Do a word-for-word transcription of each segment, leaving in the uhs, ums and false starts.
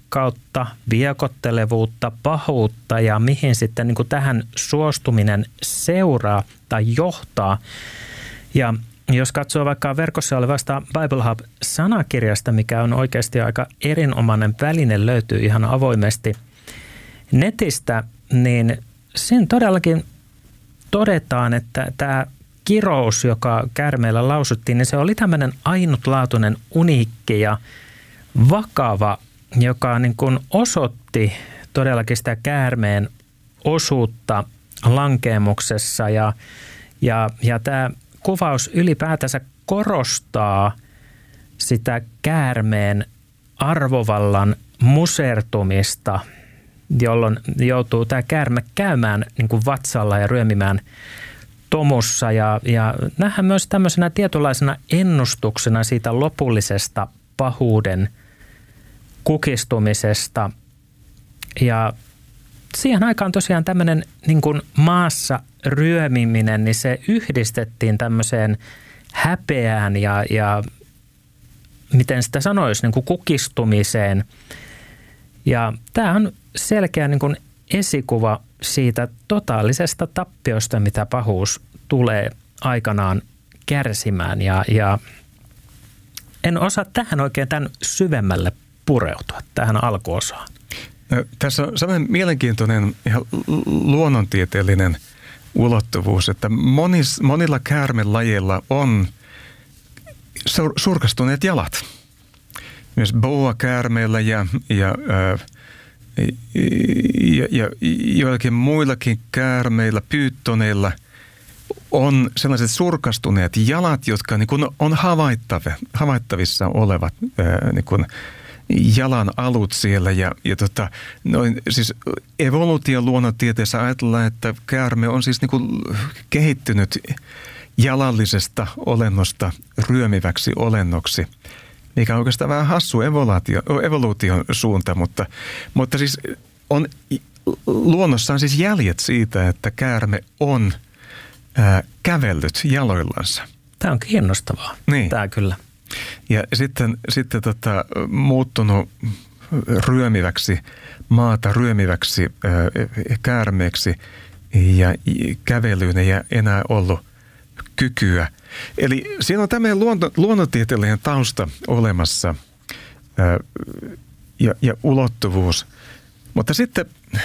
rakkautta, viekottelevuutta, pahuutta ja mihin sitten niin kuin tähän suostuminen seuraa tai johtaa. Ja jos katsoo vaikka verkossa olevasta Bible Hub-sanakirjasta, mikä on oikeasti aika erinomainen väline, löytyy ihan avoimesti netistä, niin siinä todellakin todetaan, että tämä kirous, joka käärmeellä lausuttiin, niin se oli tämmöinen ainutlaatuinen, uniikki ja vakava, joka niin kuin osoitti todellakin sitä käärmeen osuutta lankeemuksessa ja, ja, ja tämä kuvaus ylipäätänsä korostaa sitä käärmeen arvovallan musertumista, jolloin joutuu tämä käärme käymään niin kuin vatsalla ja ryömimään tomussa ja, ja nähdään myös tämmöisenä tietynlaisena ennustuksena siitä lopullisesta pahuuden kukistumisesta. Ja siihen aikaan tosiaan tämmöinen niin kuin maassa ryömiminen, niin se yhdistettiin tämmöiseen häpeään ja, ja miten sitä sanoisi, niin kuin kukistumiseen. Ja tämä on selkeä niin kuin esikuva siitä totaalisesta tappiosta, mitä pahuus tulee aikanaan kärsimään. Ja, ja en osaa tähän oikein tämän syvemmälle pureutua, tähän alkuosaan. No, tässä on sellainen mielenkiintoinen ihan luonnontieteellinen ulottuvuus, että monis, monilla käärmelajeilla on sur, surkastuneet jalat. Myös boa-käärmeillä ja, ja, ja, ja joillakin muillakin käärmeillä, pyyttoneilla on sellaiset surkastuneet jalat, jotka niin kuin on havaittavissa olevat niin kuin jalan alut siellä ja, ja tota, noin, siis evoluution luonnontieteessä ajatellaan, että käärme on siis niin kuin kehittynyt jalallisesta olennosta ryömiväksi olennoksi, mikä on oikeastaan vähän hassu evoluutio, evoluution suunta, mutta, mutta siis on luonnossaan siis jäljet siitä, että käärme on ää, kävellyt jaloillansa. Tämä on kiinnostavaa, niin. Tämä kyllä. Ja sitten, sitten tota, muuttunut ryömiväksi, maata ryömiväksi ää, käärmeeksi ja kävelyyn ei enää ollut kykyä. Eli siinä on tämmöinen luonto, luonnontieteellinen tausta olemassa ää, ja, ja ulottuvuus. Mutta sitten,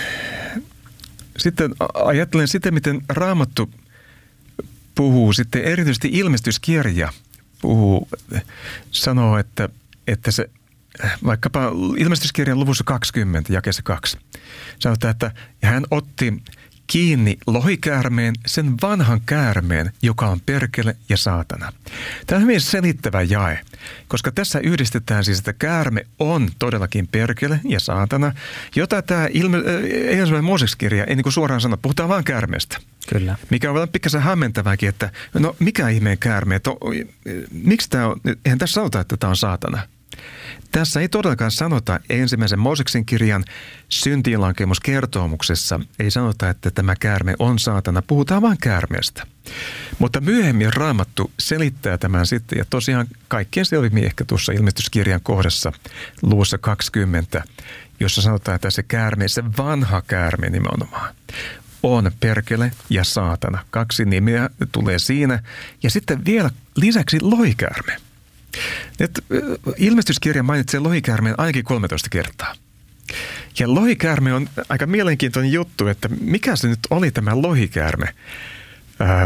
sitten ajattelen sitä, miten Raamattu puhuu, sitten erityisesti ilmestyskirja puhuu, sanoo, että, että se vaikkapa ilmestyskirjan luvussa kaksikymmentä, jakeessa kaksi, sanotaan, että hän otti kiinni lohikäärmeen, sen vanhan käärmeen, joka on perkele ja saatana. Tämä on hyvin selittävä jae, koska tässä yhdistetään siis, että käärme on todellakin perkele ja saatana, jota tämä ilme, ensimmäinen Mooseksen-kirja ei niin kuin suoraan sano, puhutaan vaan käärmeestä. Kyllä. Mikä on vielä pikkasen hämmentävääkin, että no mikä ihmeen käärme, että miksi tämä on, eihän tässä sanota, että tämä on saatana. Tässä ei todellakaan sanota ensimmäisen Mooseksen kirjan syntiinlankemuskertomuksessa, ei sanota, että tämä käärme on saatana, puhutaan vain käärmeestä. Mutta myöhemmin Raamattu selittää tämän sitten, ja tosiaan kaikkien selvimmin ehkä tuossa ilmestyskirjan kohdassa luvussa kaksikymmentä, jossa sanotaan, että se käärme, se vanha käärme nimenomaan, on perkele ja saatana. Kaksi nimeä tulee siinä, ja sitten vielä lisäksi lohikäärme. Et, ilmestyskirja mainitsee lohikäärmeen ainakin kolmetoista kertaa. Ja lohikäärme on aika mielenkiintoinen juttu, että mikä se nyt oli tämä lohikäärme. Ää,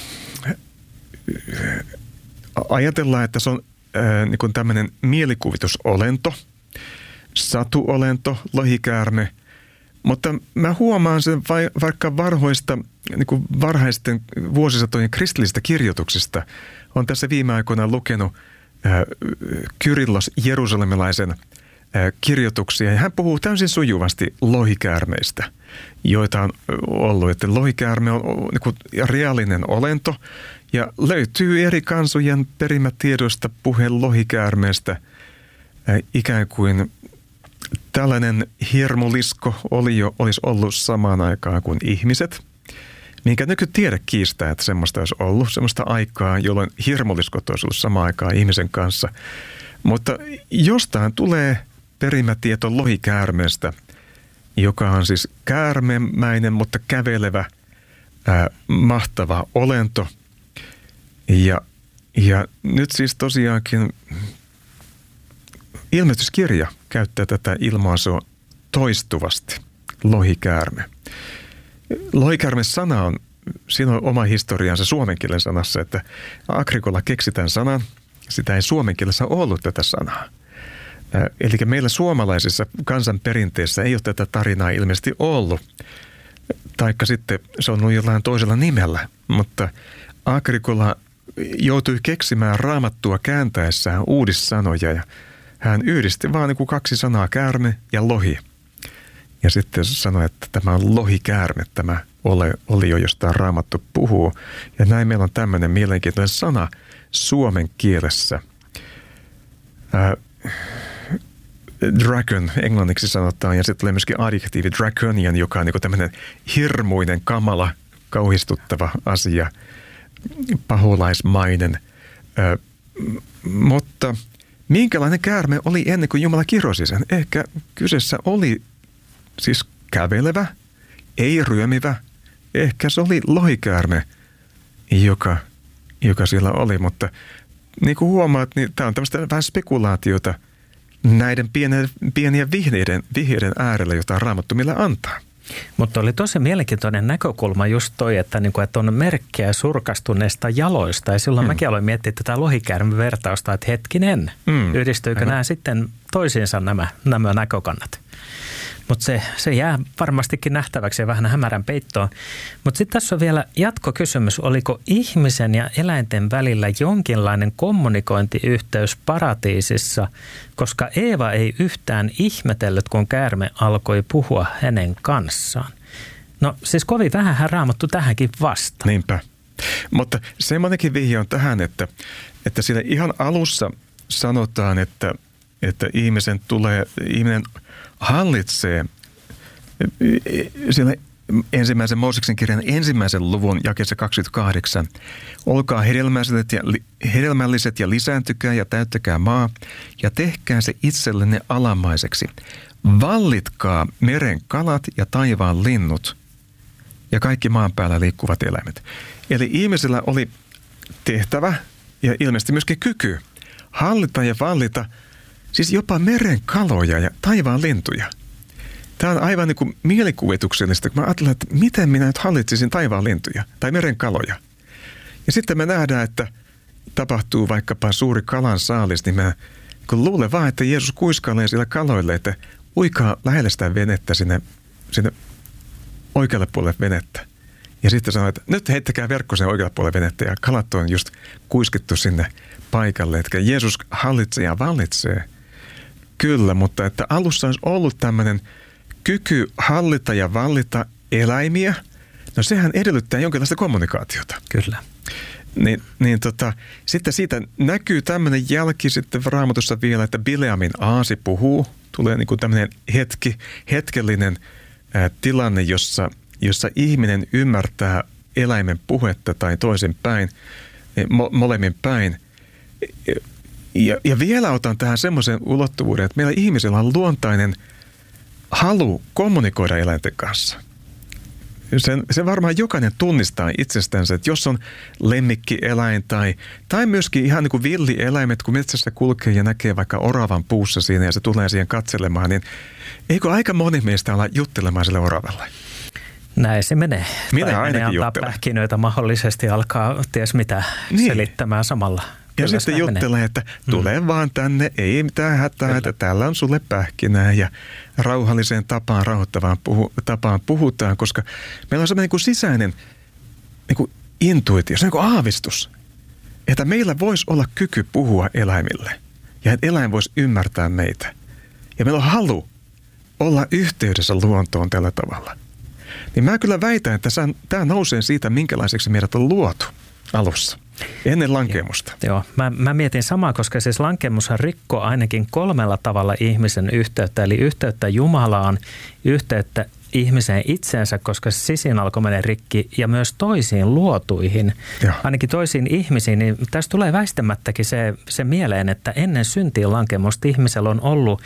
ajatellaan, että se on ää, niin kuin tämmöinen mielikuvitusolento, satuolento, lohikäärme. Mutta mä huomaan sen vai, vaikka varhoista, niin kuin varhaisten vuosisatojen kristillisistä kirjoituksista on tässä viime aikoina lukenut Kyrillos jerusalemilaisen kirjoituksia. Ja hän puhuu täysin sujuvasti lohikäärmeistä, joita on ollut. Että lohikäärme on niin kuin reaalinen olento ja löytyy eri kansojen perimätiedosta puheen lohikäärmeestä. Ikään kuin tällainen hirmulisko oli jo, olisi ollut samaan aikaan kuin ihmiset. Minkä nykytiede kiistää, että semmoista olisi ollut, semmoista aikaa, jolloin hirmuliskot olisi ollut samaan aikaan ihmisen kanssa. Mutta jostain tulee perimätieto lohikäärmeestä, joka on siis käärmemäinen, mutta kävelevä, ää, mahtava olento. Ja, ja nyt siis tosiaankin ilmestyskirja käyttää tätä ilmaisua toistuvasti, lohikäärme. Lohikäärme-sana on, siinä on oma historiansa suomen kielen sanassa, että Agricola keksi tämän sanan, sitä ei suomen kielessä ollut tätä sanaa. Eli meillä suomalaisessa kansanperinteessä ei ole tätä tarinaa ilmeisesti ollut, taikka sitten se on ollut jollain toisella nimellä, mutta Agricola joutui keksimään Raamattua kääntäessään uudissanoja ja hän yhdisti vaan niin kuin kaksi sanaa, käärme ja lohi. Ja sitten sanoi, että tämä on lohikäärme, tämä oli jo jostain Raamattu puhuu. Ja näin meillä on tämmöinen mielenkiintoinen sana suomen kielessä. Äh, dragon englanniksi sanotaan, ja sitten tulee myöskin adjektiivi draconian, joka on niin kuin tämmöinen hirmuinen, kamala, kauhistuttava asia, paholaismainen. Äh, mutta minkälainen käärme oli ennen kuin Jumala kirosi sen? Ehkä kyseessä oli siis kävelevä, ei ryömivä. Ehkä se oli lohikäärme, joka, joka siellä oli. Mutta niin kuin huomaat, niin tämä on tämmöistä vähän spekulaatiota näiden pienen, pienien vihreiden, vihreiden äärellä, jota Raamattu millä antaa. Mutta oli tosi mielenkiintoinen näkökulma just toi, että, niinku, että on merkkejä surkastuneista jaloista. Ja silloin mm. mäkin aloin miettiä tätä lohikäärmen vertausta, että hetkinen, mm. yhdistyykö Aivan. nämä sitten toisiinsa nämä, nämä näkökannat. Mutta se, se jää varmastikin nähtäväksi ja vähän hämärän peittoon. Mutta sitten tässä on vielä jatkokysymys. Oliko ihmisen ja eläinten välillä jonkinlainen kommunikointiyhteys paratiisissa, koska Eeva ei yhtään ihmetellyt, kun käärme alkoi puhua hänen kanssaan? No siis kovin vähänhän Raamattu tähänkin vastaa. Niinpä. Mutta semmoinenkin vihje on tähän, että, että siinä ihan alussa sanotaan, että, että ihmisen tulee, ihminen hallitsee siellä ensimmäisen Mooseksen kirjan ensimmäisen luvun jakeessa kaksikymmentäkahdeksan. Olkaa hedelmälliset ja, hedelmälliset ja lisääntykää ja täyttäkää maa ja tehkää se itsellenne alamaiseksi. Vallitkaa meren kalat ja taivaan linnut ja kaikki maan päällä liikkuvat eläimet. Eli ihmisellä oli tehtävä ja ilmeisesti myöskin kyky hallita ja vallita siis jopa meren kaloja ja taivaan lintuja. Tämä on aivan niin kuin mielikuvituksellista, kun mä ajattelen, että miten minä nyt hallitsisin taivaan lintuja tai meren kaloja. Ja sitten me nähdään, että tapahtuu vaikkapa suuri kalan saalis, niin mä kun luulen vaan, että Jeesus kuiskailee sillä kaloille, että uikaa lähelle sitä venettä sinne, sinne oikealle puolelle venettä. Ja sitten sanoo, että nyt heittäkää verkko sen oikealle puolelle venettä ja kalat on just kuiskittu sinne paikalle. Että Jeesus hallitsee ja vallitsee. Kyllä, mutta että alussa olisi ollut tämmöinen kyky hallita ja vallita eläimiä. No sehän edellyttää jonkinlaista kommunikaatiota. Kyllä. Niin, niin tota, sitten siitä näkyy tämmöinen jälki sitten Raamatussa vielä, että Bileamin aasi puhuu. Tulee niin kuin tämmöinen hetki, hetkellinen ää, tilanne, jossa, jossa ihminen ymmärtää eläimen puhetta tai toisin päin, mo, molemmin päin. Ja, ja vielä otan tähän semmoisen ulottuvuuden, että meillä ihmisillä on luontainen halu kommunikoida eläinten kanssa. Sen, sen varmaan jokainen tunnistaa itsestänsä, että jos on lemmikkieläin tai, tai myöskin ihan niin kuin villieläimet, kun metsässä kulkee ja näkee vaikka oravan puussa siinä ja se tulee siihen katselemaan, niin eikö aika moni meistä olla juttelemaan sille oravalle? Näin se menee. Minä tai ainakin antaa juttelen. Pähkinöitä mahdollisesti alkaa ties mitä niin. selittämään samalla. Ja Kyllä sitten juttelee, että tule mm. vaan tänne, ei mitään hätää, Kyllä. että täällä on sulle pähkinää ja rauhalliseen tapaan, rauhoittavaan puhu, tapaan puhutaan, koska meillä on semmoinen niin kuin sisäinen niin kuin intuitio, se on niin kuin aavistus, että meillä voisi olla kyky puhua eläimille ja että eläin voisi ymmärtää meitä. Ja meillä on halu olla yhteydessä luontoon tällä tavalla. Niin mä kyllä väitän, että tämä nousee siitä, minkälaiseksi meidät on luotu alussa. Ennen lankemusta. Joo, joo. Mä, mä mietin samaa, koska siis lankemushan rikkoi ainakin kolmella tavalla ihmisen yhteyttä. Eli yhteyttä Jumalaan, yhteyttä ihmiseen itseensä, koska se sisin alkoi mennä rikki, ja myös toisiin luotuihin, joo. ainakin toisiin ihmisiin. Niin tässä tulee väistämättäkin se, se mieleen, että ennen syntiin lankemusta ihmisellä on ollut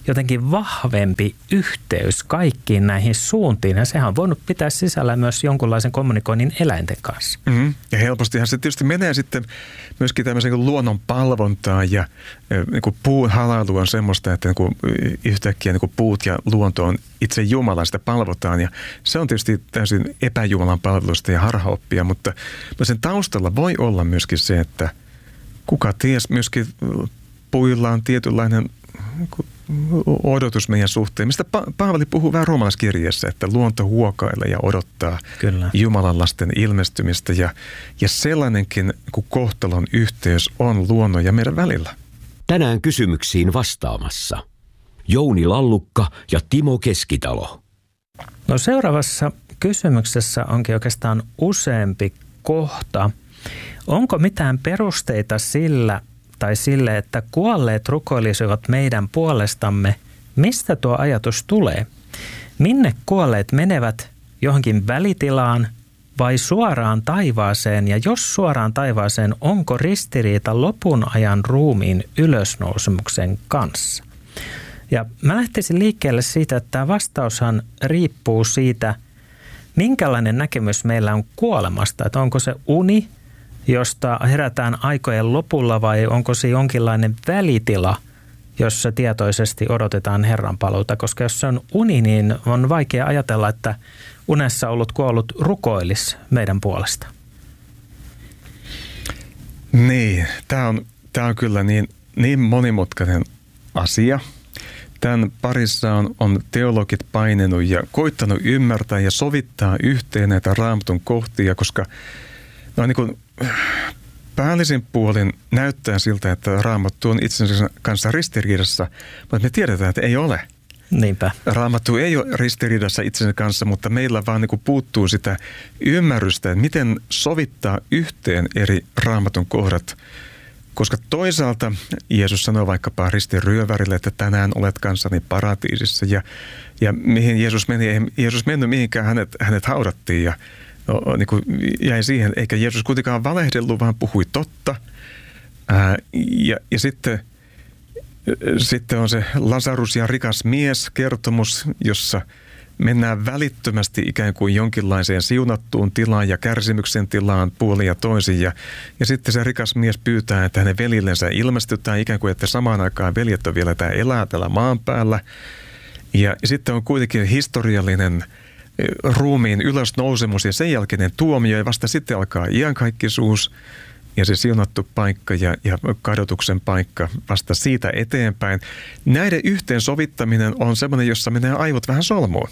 jotenkin vahvempi yhteys kaikkiin näihin suuntiin. Ja sehän on voinut pitää sisällä myös jonkunlaisen kommunikoinnin eläinten kanssa. Mm-hmm. Ja helpostihan se tietysti menee sitten myöskin tämmöisen luonnon palvontaan ja niin kuin puun halailu on semmoista, että niin kuin yhtäkkiä niin kuin puut ja luonto on itse Jumala, sitä palvotaan. Ja se on tietysti täysin epäjumalan palvelusta ja harhaoppia, mutta sen taustalla voi olla myöskin se, että kuka ties myöskin puilla on tietynlainen odotus meidän suhteen, mistä pa- Paavali puhuu vähän roomalaiskirjeessä, että luonto huokailee ja odottaa Kyllä. Jumalan lasten ilmestymistä ja, ja sellainenkin kun kohtalon yhteys on luonnon ja meidän välillä. Tänään kysymyksiin vastaamassa Jouni Lallukka ja Timo Keskitalo. No seuraavassa kysymyksessä onkin oikeastaan useampi kohta. Onko mitään perusteita sillä tai sille, että kuolleet rukoilisivat meidän puolestamme? Mistä tuo ajatus tulee? Minne kuolleet menevät? Johonkin välitilaan vai suoraan taivaaseen? Ja jos suoraan taivaaseen, onko ristiriita lopun ajan ruumiin ylösnousemuksen kanssa? Ja mä lähtisin liikkeelle siitä, että tämä vastaushan riippuu siitä, minkälainen näkemys meillä on kuolemasta. Että onko se uni, josta herätään aikojen lopulla, vai onko se jonkinlainen välitila, jossa tietoisesti odotetaan Herran paluuta? Koska jos se on uni, niin on vaikea ajatella, että unessa ollut kuollut rukoilisi meidän puolesta. Niin, tämä on, tämä on kyllä niin, niin monimutkainen asia. Tämän parissa on, on teologit painenut ja koittanut ymmärtää ja sovittaa yhteen näitä Raamatun kohtia, koska no niin kuin päällisin puolin näyttää siltä, että Raamattu on itsensä kanssa ristiriidassa, mutta me tiedetään, että ei ole. Niinpä. Raamattu ei ole ristiriidassa itsensä kanssa, mutta meillä vaan niin kuin puuttuu sitä ymmärrystä, että miten sovittaa yhteen eri Raamatun kohdat. Koska toisaalta Jeesus sanoo vaikkapa ristin ryövärille, että tänään olet kanssani paratiisissa. Ja, ja mihin Jeesus meni, ei Jeesus mennyt mihinkään, hänet, hänet haudattiin ja no, niin kuin jäi siihen. Eikä Jeesus kuitenkaan valehdellut, vaan puhui totta. Ää, ja, ja sitten, sitten on se Lasarus ja rikas mies -kertomus, jossa mennään välittömästi ikään kuin jonkinlaiseen siunattuun tilaan ja kärsimyksen tilaan puolin ja toisin. Ja, ja sitten se rikas mies pyytää, että hänen velillensä ilmestytään ikään kuin, että samaan aikaan veljet on vielä tämä elää täällä maan päällä. Ja, ja sitten on kuitenkin historiallinen ruumiin ylösnousemus ja sen jälkeinen tuomio ja vasta sitten alkaa iankaikkisuus ja se siunattu paikka ja, ja kadotuksen paikka vasta siitä eteenpäin. Näiden yhteensovittaminen on semmoinen, jossa menee aivot vähän solmuun.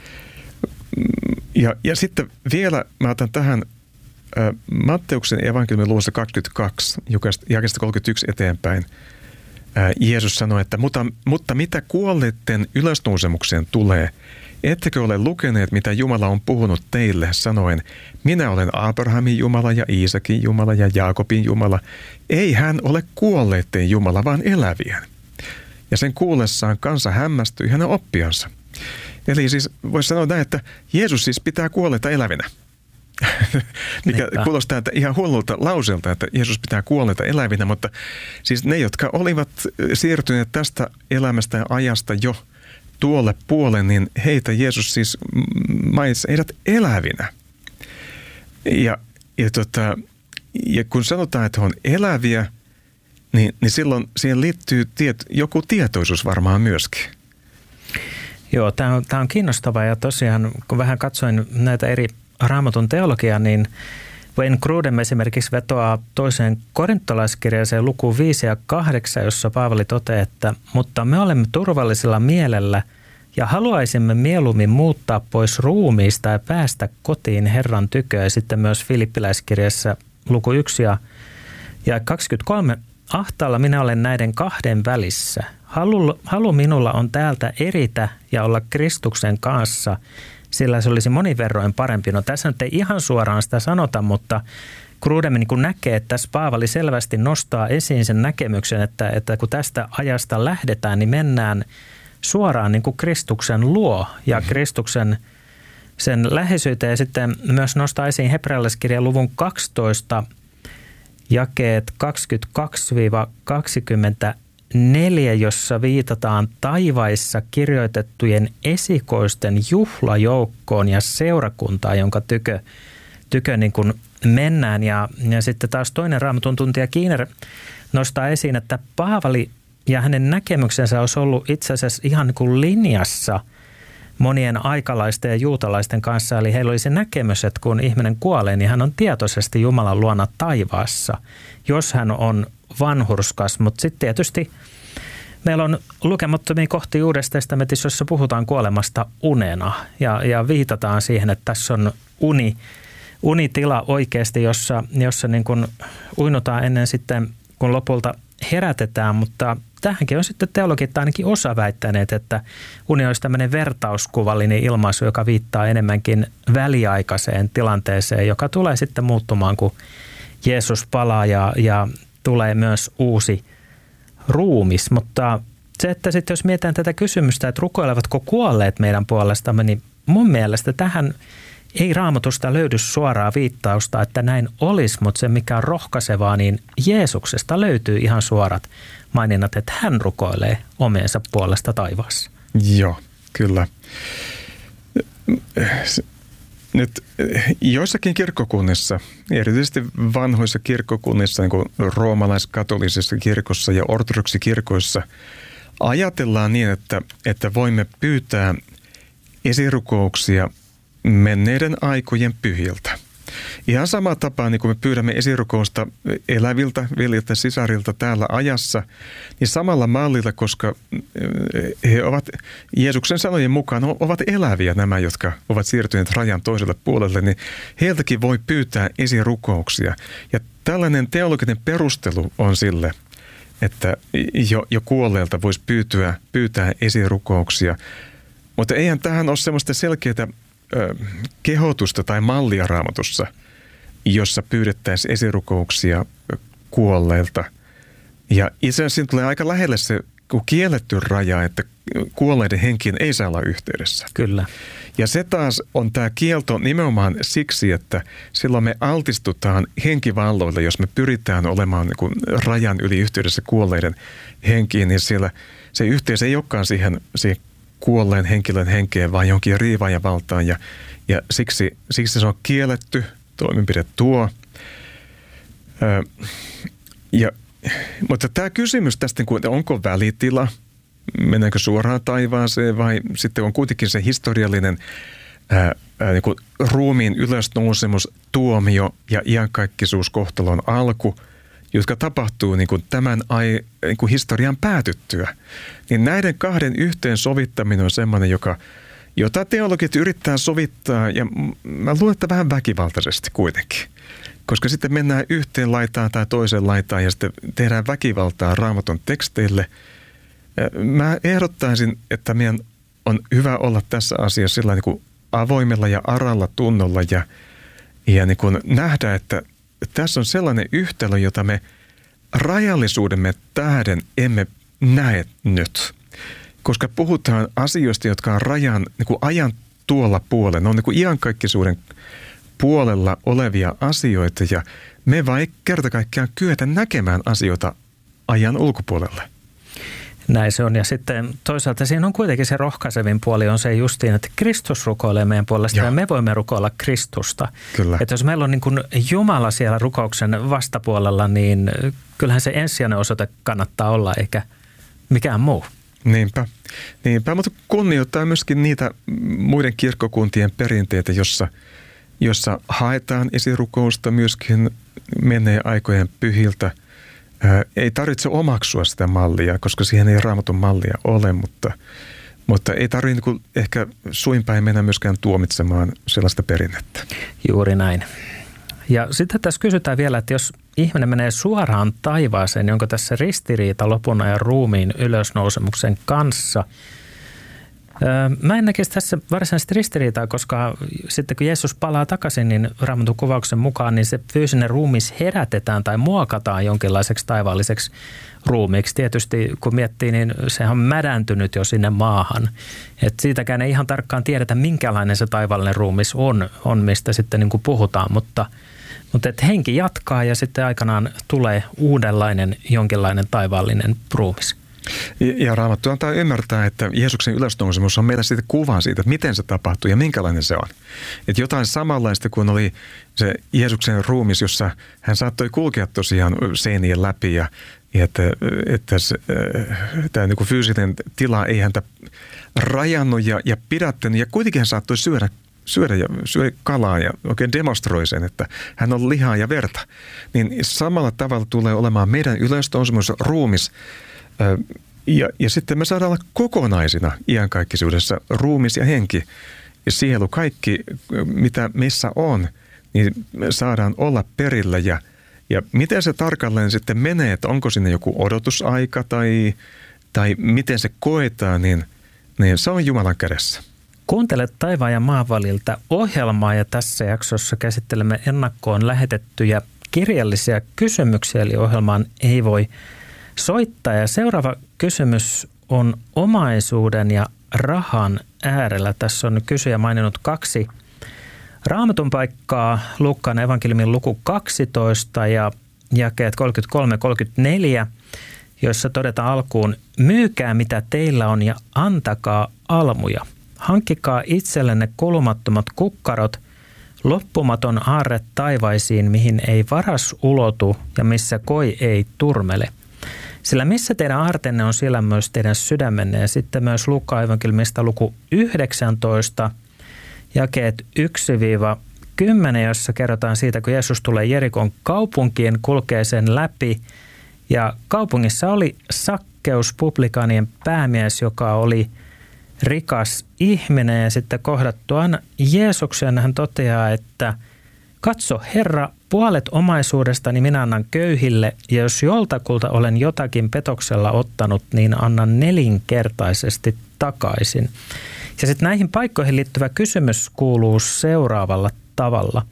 Ja, ja sitten vielä mä otan tähän äh, Matteuksen evankeliumin luvussa kaksikymmentäkaksi, jakeesta kolmekymmentäyksi eteenpäin. Äh, Jeesus sanoi, että mutta, mutta mitä kuolleiden ylösnousemukseen tulee, ettekö ole lukeneet, mitä Jumala on puhunut teille, sanoen, minä olen Abrahamin Jumala ja Iisakin Jumala ja Jaakobin Jumala. Ei hän ole kuolleiden Jumala, vaan elävien. Ja sen kuullessaan kansa hämmästyi hänen oppiansa. Eli siis voisi sanoa näin, että Jeesus siis pitää kuolleita elävinä. Mikä Niinpä. Kuulostaa että ihan hullulta lauseelta, että Jeesus pitää kuolleita elävinä, mutta siis ne, jotka olivat siirtyneet tästä elämästä ja ajasta jo tuolle puolen, niin heitä Jeesus siis mainitsi heidät elävinä. Ja, ja, tota, ja kun sanotaan, että he on eläviä, niin, niin silloin siihen liittyy tiet, joku tietoisuus varmaan myöskin. Joo, tämä on, tämä on kiinnostavaa ja tosiaan kun vähän katsoin näitä eri Raamatun teologiaa, niin Wayne Grudem esimerkiksi vetoaa toiseen korintolaiskirjeeseen lukuun viisi ja kahdeksan, jossa Paavali toteaa, että mutta me olemme turvallisella mielellä ja haluaisimme mieluummin muuttaa pois ruumiista ja päästä kotiin Herran tykö. Ja sitten myös Filippiläiskirjassa luku yksi ja, ja kaksikymmentäkolme. Ahtaalla minä olen näiden kahden välissä. Halu, halu minulla on täältä eritä ja olla Kristuksen kanssa, sillä se olisi monin verroin parempi. No tässä nyt ei ihan suoraan sitä sanota, mutta Grudem niin kun näkee, että tässä Paavali selvästi nostaa esiin sen näkemyksen, että, että kun tästä ajasta lähdetään, niin mennään suoraan niin kuin Kristuksen luo ja Kristuksen sen läheisyyteen. Ja sitten myös nostaa esiin hebrealaiskirjan luvun kaksitoista, jakeet kaksikymmentäkaksi kaksikymmentäseitsemän. neljä, jossa viitataan taivaissa kirjoitettujen esikoisten juhlajoukkoon ja seurakuntaan, jonka tykö, tykö niin kuin mennään. Ja, ja sitten taas toinen Raamatun tuntija Keener nostaa esiin, että Paavali ja hänen näkemyksensä olisi ollut itse asiassa ihan niin kuin linjassa monien aikalaisten ja juutalaisten kanssa. Eli heillä oli se näkemys, että kun ihminen kuolee, niin hän on tietoisesti Jumalan luona taivaassa, jos hän on vanhurskas. Mutta sitten tietysti meillä on lukemattomia kohtia Uudessa testamentissa, jossa puhutaan kuolemasta unena ja, ja viitataan siihen, että tässä on uni, unitila oikeasti, jossa, jossa niin kuin uinutaan ennen sitten, kun lopulta herätetään, mutta tähänkin on sitten teologit ainakin osa väittäneet, että uni olisi tämmöinen vertauskuvallinen ilmaisu, joka viittaa enemmänkin väliaikaiseen tilanteeseen, joka tulee sitten muuttumaan, kun Jeesus palaa ja, ja tulee myös uusi ruumis. Mutta se, että sitten jos mietitään tätä kysymystä, että rukoilevatko kuolleet meidän puolestamme, niin mun mielestä tähän ei Raamatusta löydy suoraa viittausta, että näin olisi, mutta se mikä on rohkaisevaa, niin Jeesuksesta löytyy ihan suorat maininnat, että hän rukoilee omiensa puolesta taivaassa. Joo, kyllä. Nyt joissakin kirkkokunnissa, erityisesti vanhoissa kirkkokunnissa, niin kuin roomalaiskatolisessa kirkossa ja ortodoksikirkoissa, ajatellaan niin, että, että voimme pyytää esirukouksia menneiden aikojen pyhiltä. Ihan sama tapaa, niin kuin me pyydämme esirukousta eläviltä veljiltä sisarilta täällä ajassa, niin samalla mallilla, koska he ovat Jeesuksen sanojen mukaan ovat eläviä nämä, jotka ovat siirtyneet rajan toiselle puolelle, niin heiltäkin voi pyytää esirukouksia. Ja tällainen teologinen perustelu on sille, että jo, jo kuolleelta voisi pyytää, pyytää esirukouksia. Mutta eihän tähän ole semmoista selkeää kehotusta tai mallia Raamatussa, jossa pyydettäisiin esirukouksia kuolleilta. Ja itse asiassa tulee aika lähelle se kielletty raja, että kuolleiden henkiin ei saa olla yhteydessä. Kyllä. Ja se taas on tämä kielto nimenomaan siksi, että silloin me altistutaan henkivalloille, jos me pyritään olemaan niin kuin rajan yli yhteydessä kuolleiden henkiin, niin siellä se yhteys ei olekaan siihen, siihen kuolleen henkilön henkeen, vaan jonkin riivaajan valtaan. Ja, ja siksi, siksi se on kielletty toimenpide tuo. Ö, ja, mutta tämä kysymys tästä, että onko välitila, mennäänkö suoraan taivaaseen vai sitten on kuitenkin se historiallinen ää, ää, niin kuin ruumiin ylösnousemus, tuomio ja iankaikkisuus kohtalon alku, jotka tapahtuu niin kuin tämän ai, niin kuin historian päätyttyä. Niin näiden kahden yhteen sovittaminen on semmoinen, joka, jota teologit yrittää sovittaa, ja mä luulen, että vähän väkivaltaisesti kuitenkin. Koska sitten mennään yhteen laitaan tai toiseen laitaan ja sitten tehdään väkivaltaa Raamatun teksteille. Mä ehdottaisin, että meidän on hyvä olla tässä asiassa sillä niin kuin avoimella ja aralla tunnolla ja, ja niin kuin nähdä, että tässä on sellainen yhtälö, jota me rajallisuudemme tähden emme näe nyt. Koska puhutaan asioista, jotka on rajan, niin kuin ajan tuolla puolella. Ne on niin kuin iankaikkisuuden puolella olevia asioita ja me vai kerta kaikkiaan kyetä näkemään asioita ajan ulkopuolelle. Näin se on. Ja sitten toisaalta siinä on kuitenkin se rohkaisevin puoli on se justiin, että Kristus rukoilee meidän puolesta ja, ja me voimme rukoilla Kristusta. Kyllä. Että jos meillä on niin kuin Jumala siellä rukouksen vastapuolella, niin kyllähän se ensisijainen osoite kannattaa olla eikä mikään muu. Niinpä. Niinpä, mutta kunnioittaa myöskin niitä muiden kirkkokuntien perinteitä, jossa, jossa haetaan esirukousta myöskin menneen aikojen pyhiltä. Ei tarvitse omaksua sitä mallia, koska siihen ei Raamatun mallia ole, mutta, mutta ei tarvitse niin ehkä suinpäin mennä myöskään tuomitsemaan sellaista perinnettä. Juuri näin. Ja sitten tässä kysytään vielä, että jos ihminen menee suoraan taivaaseen, niin onko tässä ristiriita lopun ajan ruumiin ylösnousemuksen kanssa? Mä en näkisi tässä varsinaisesti ristiriitaa, koska sitten kun Jeesus palaa takaisin, niin Raamatun kuvauksen mukaan niin se fyysinen ruumis herätetään tai muokataan jonkinlaiseksi taivaalliseksi ruumiiksi. Tietysti kun miettii, niin sehän on mädäntynyt jo sinne maahan. Et siitäkään ei ihan tarkkaan tiedetä, minkälainen se taivaallinen ruumis on, on mistä sitten niin kuin puhutaan, mutta, mutta et henki jatkaa ja sitten aikanaan tulee uudenlainen jonkinlainen taivaallinen ruumis. Ja Raamattu antaa ymmärtää, että Jeesuksen ylösnousemus on meillä siitä kuva siitä, että miten se tapahtuu ja minkälainen se on. Että jotain samanlaista kuin oli se Jeesuksen ruumis, jossa hän saattoi kulkea tosiaan seinien läpi ja että, että se, tämä niin kuin fyysinen tila ei häntä rajannut ja, ja pidättänyt ja kuitenkin hän saattoi syödä syödä ja syö kalaa ja oikein demonstroi sen, että hän on lihaa ja verta. Niin samalla tavalla tulee olemaan meidän ylösnousemus ruumis. Ja, ja sitten me saadaan olla kokonaisina iankaikkisuudessa ruumis ja henki ja sielu. Kaikki, mitä meissä on, niin me saadaan olla perillä. Ja, ja miten se tarkalleen sitten menee, että onko sinne joku odotusaika tai, tai miten se koetaan, niin, niin se on Jumalan kädessä. Kuuntelet Taivaan ja maan väliltä ohjelmaa ja tässä jaksossa käsittelemme ennakkoon lähetettyjä kirjallisia kysymyksiä, eli ohjelmaan ei voi soittaa. Ja seuraava kysymys on omaisuuden ja rahan äärellä. Tässä on kysyjä maininnut kaksi Raamatun paikkaa, Luukkaan evankeliumin luku kaksitoista ja jakeet kolmekymmentäkolme kolmekymmentäneljä, joissa todetaan alkuun: myykää mitä teillä on ja antakaa almuja. Hankkikaa itsellenne kulumattomat kukkarot, loppumaton aarre taivaisiin, mihin ei varas ulotu ja missä koi ei turmele. Sillä missä teidän aartenne on, siellä myös teidän sydämenne. Ja sitten myös Luukkaan evankeliumista luku yhdeksäntoista, jakeet yksi kymmenen, jossa kerrotaan siitä, kun Jeesus tulee Jerikon kaupunkiin, kulkee sen läpi. Ja kaupungissa oli Sakkeus, publikaanien päämies, joka oli rikas ihminen, ja sitten kohdattuaan Jeesuksen hän toteaa, että katso Herra, puolet omaisuudestani minä annan köyhille, ja jos joltakulta olen jotakin petoksella ottanut, niin annan nelinkertaisesti takaisin. Ja sitten näihin paikkoihin liittyvä kysymys kuuluu seuraavalla tavalla.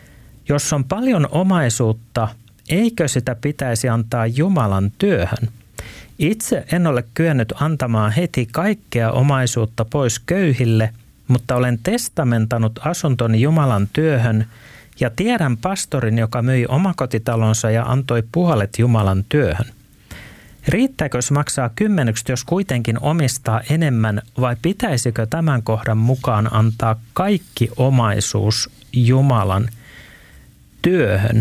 Jos on paljon omaisuutta, eikö sitä pitäisi antaa Jumalan työhön? Itse en ole kyennyt antamaan heti kaikkea omaisuutta pois köyhille, mutta olen testamentanut asuntoni Jumalan työhön ja tiedän pastorin, joka myi omakotitalonsa ja antoi puolet Jumalan työhön. Riittääkö se maksaa kymmenykset, jos kuitenkin omistaa enemmän, vai pitäisikö tämän kohdan mukaan antaa kaikki omaisuus Jumalan työhön?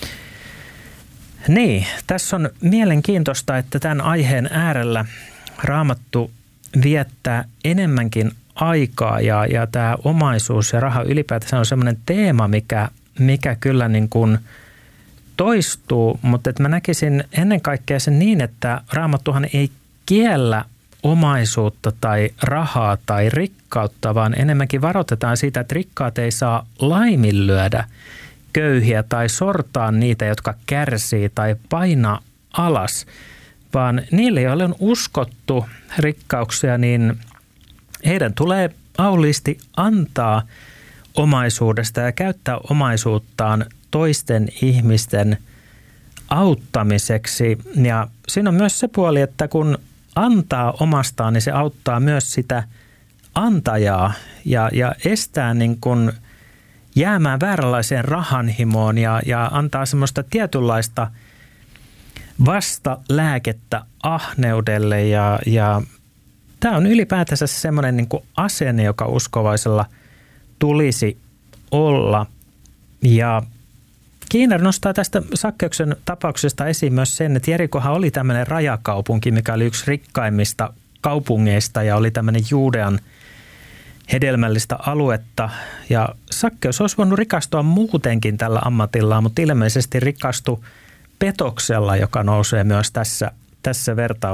Niin, tässä on mielenkiintoista, että tämän aiheen äärellä Raamattu viettää enemmänkin aikaa ja, ja tämä omaisuus ja raha ylipäätään on semmoinen teema, mikä, mikä kyllä niin kuin toistuu, mutta että mä näkisin ennen kaikkea sen niin, että Raamattuhan ei kiellä omaisuutta tai rahaa tai rikkautta, vaan enemmänkin varoitetaan siitä, että rikkaat ei saa laiminlyödä köyhiä tai sortaa niitä, jotka kärsii tai painaa alas, vaan niille, joille on uskottu rikkauksia, niin heidän tulee auliisti antaa omaisuudesta ja käyttää omaisuuttaan toisten ihmisten auttamiseksi. Ja siinä on myös se puoli, että kun antaa omastaan, niin se auttaa myös sitä antajaa ja, ja estää niin kuin jäämään vääränlaiseen rahanhimoon ja, ja antaa semmoista tietynlaista vastalääkettä ahneudelle. Ja, ja tämä on ylipäätänsä semmoinen niin kuin asenne, joka uskovaisella tulisi olla. Ja Kiina nostaa tästä Sakkeuksen tapauksesta esiin myös sen, että Jerikohan oli tämmöinen rajakaupunki, mikä oli yksi rikkaimmista kaupungeista ja oli tämmöinen Juudean hedelmällistä aluetta. Ja Sakkeus olisi voinut rikastua muutenkin tällä ammatillaan, mutta ilmeisesti rikastui petoksella, joka nousee myös tässä, tässä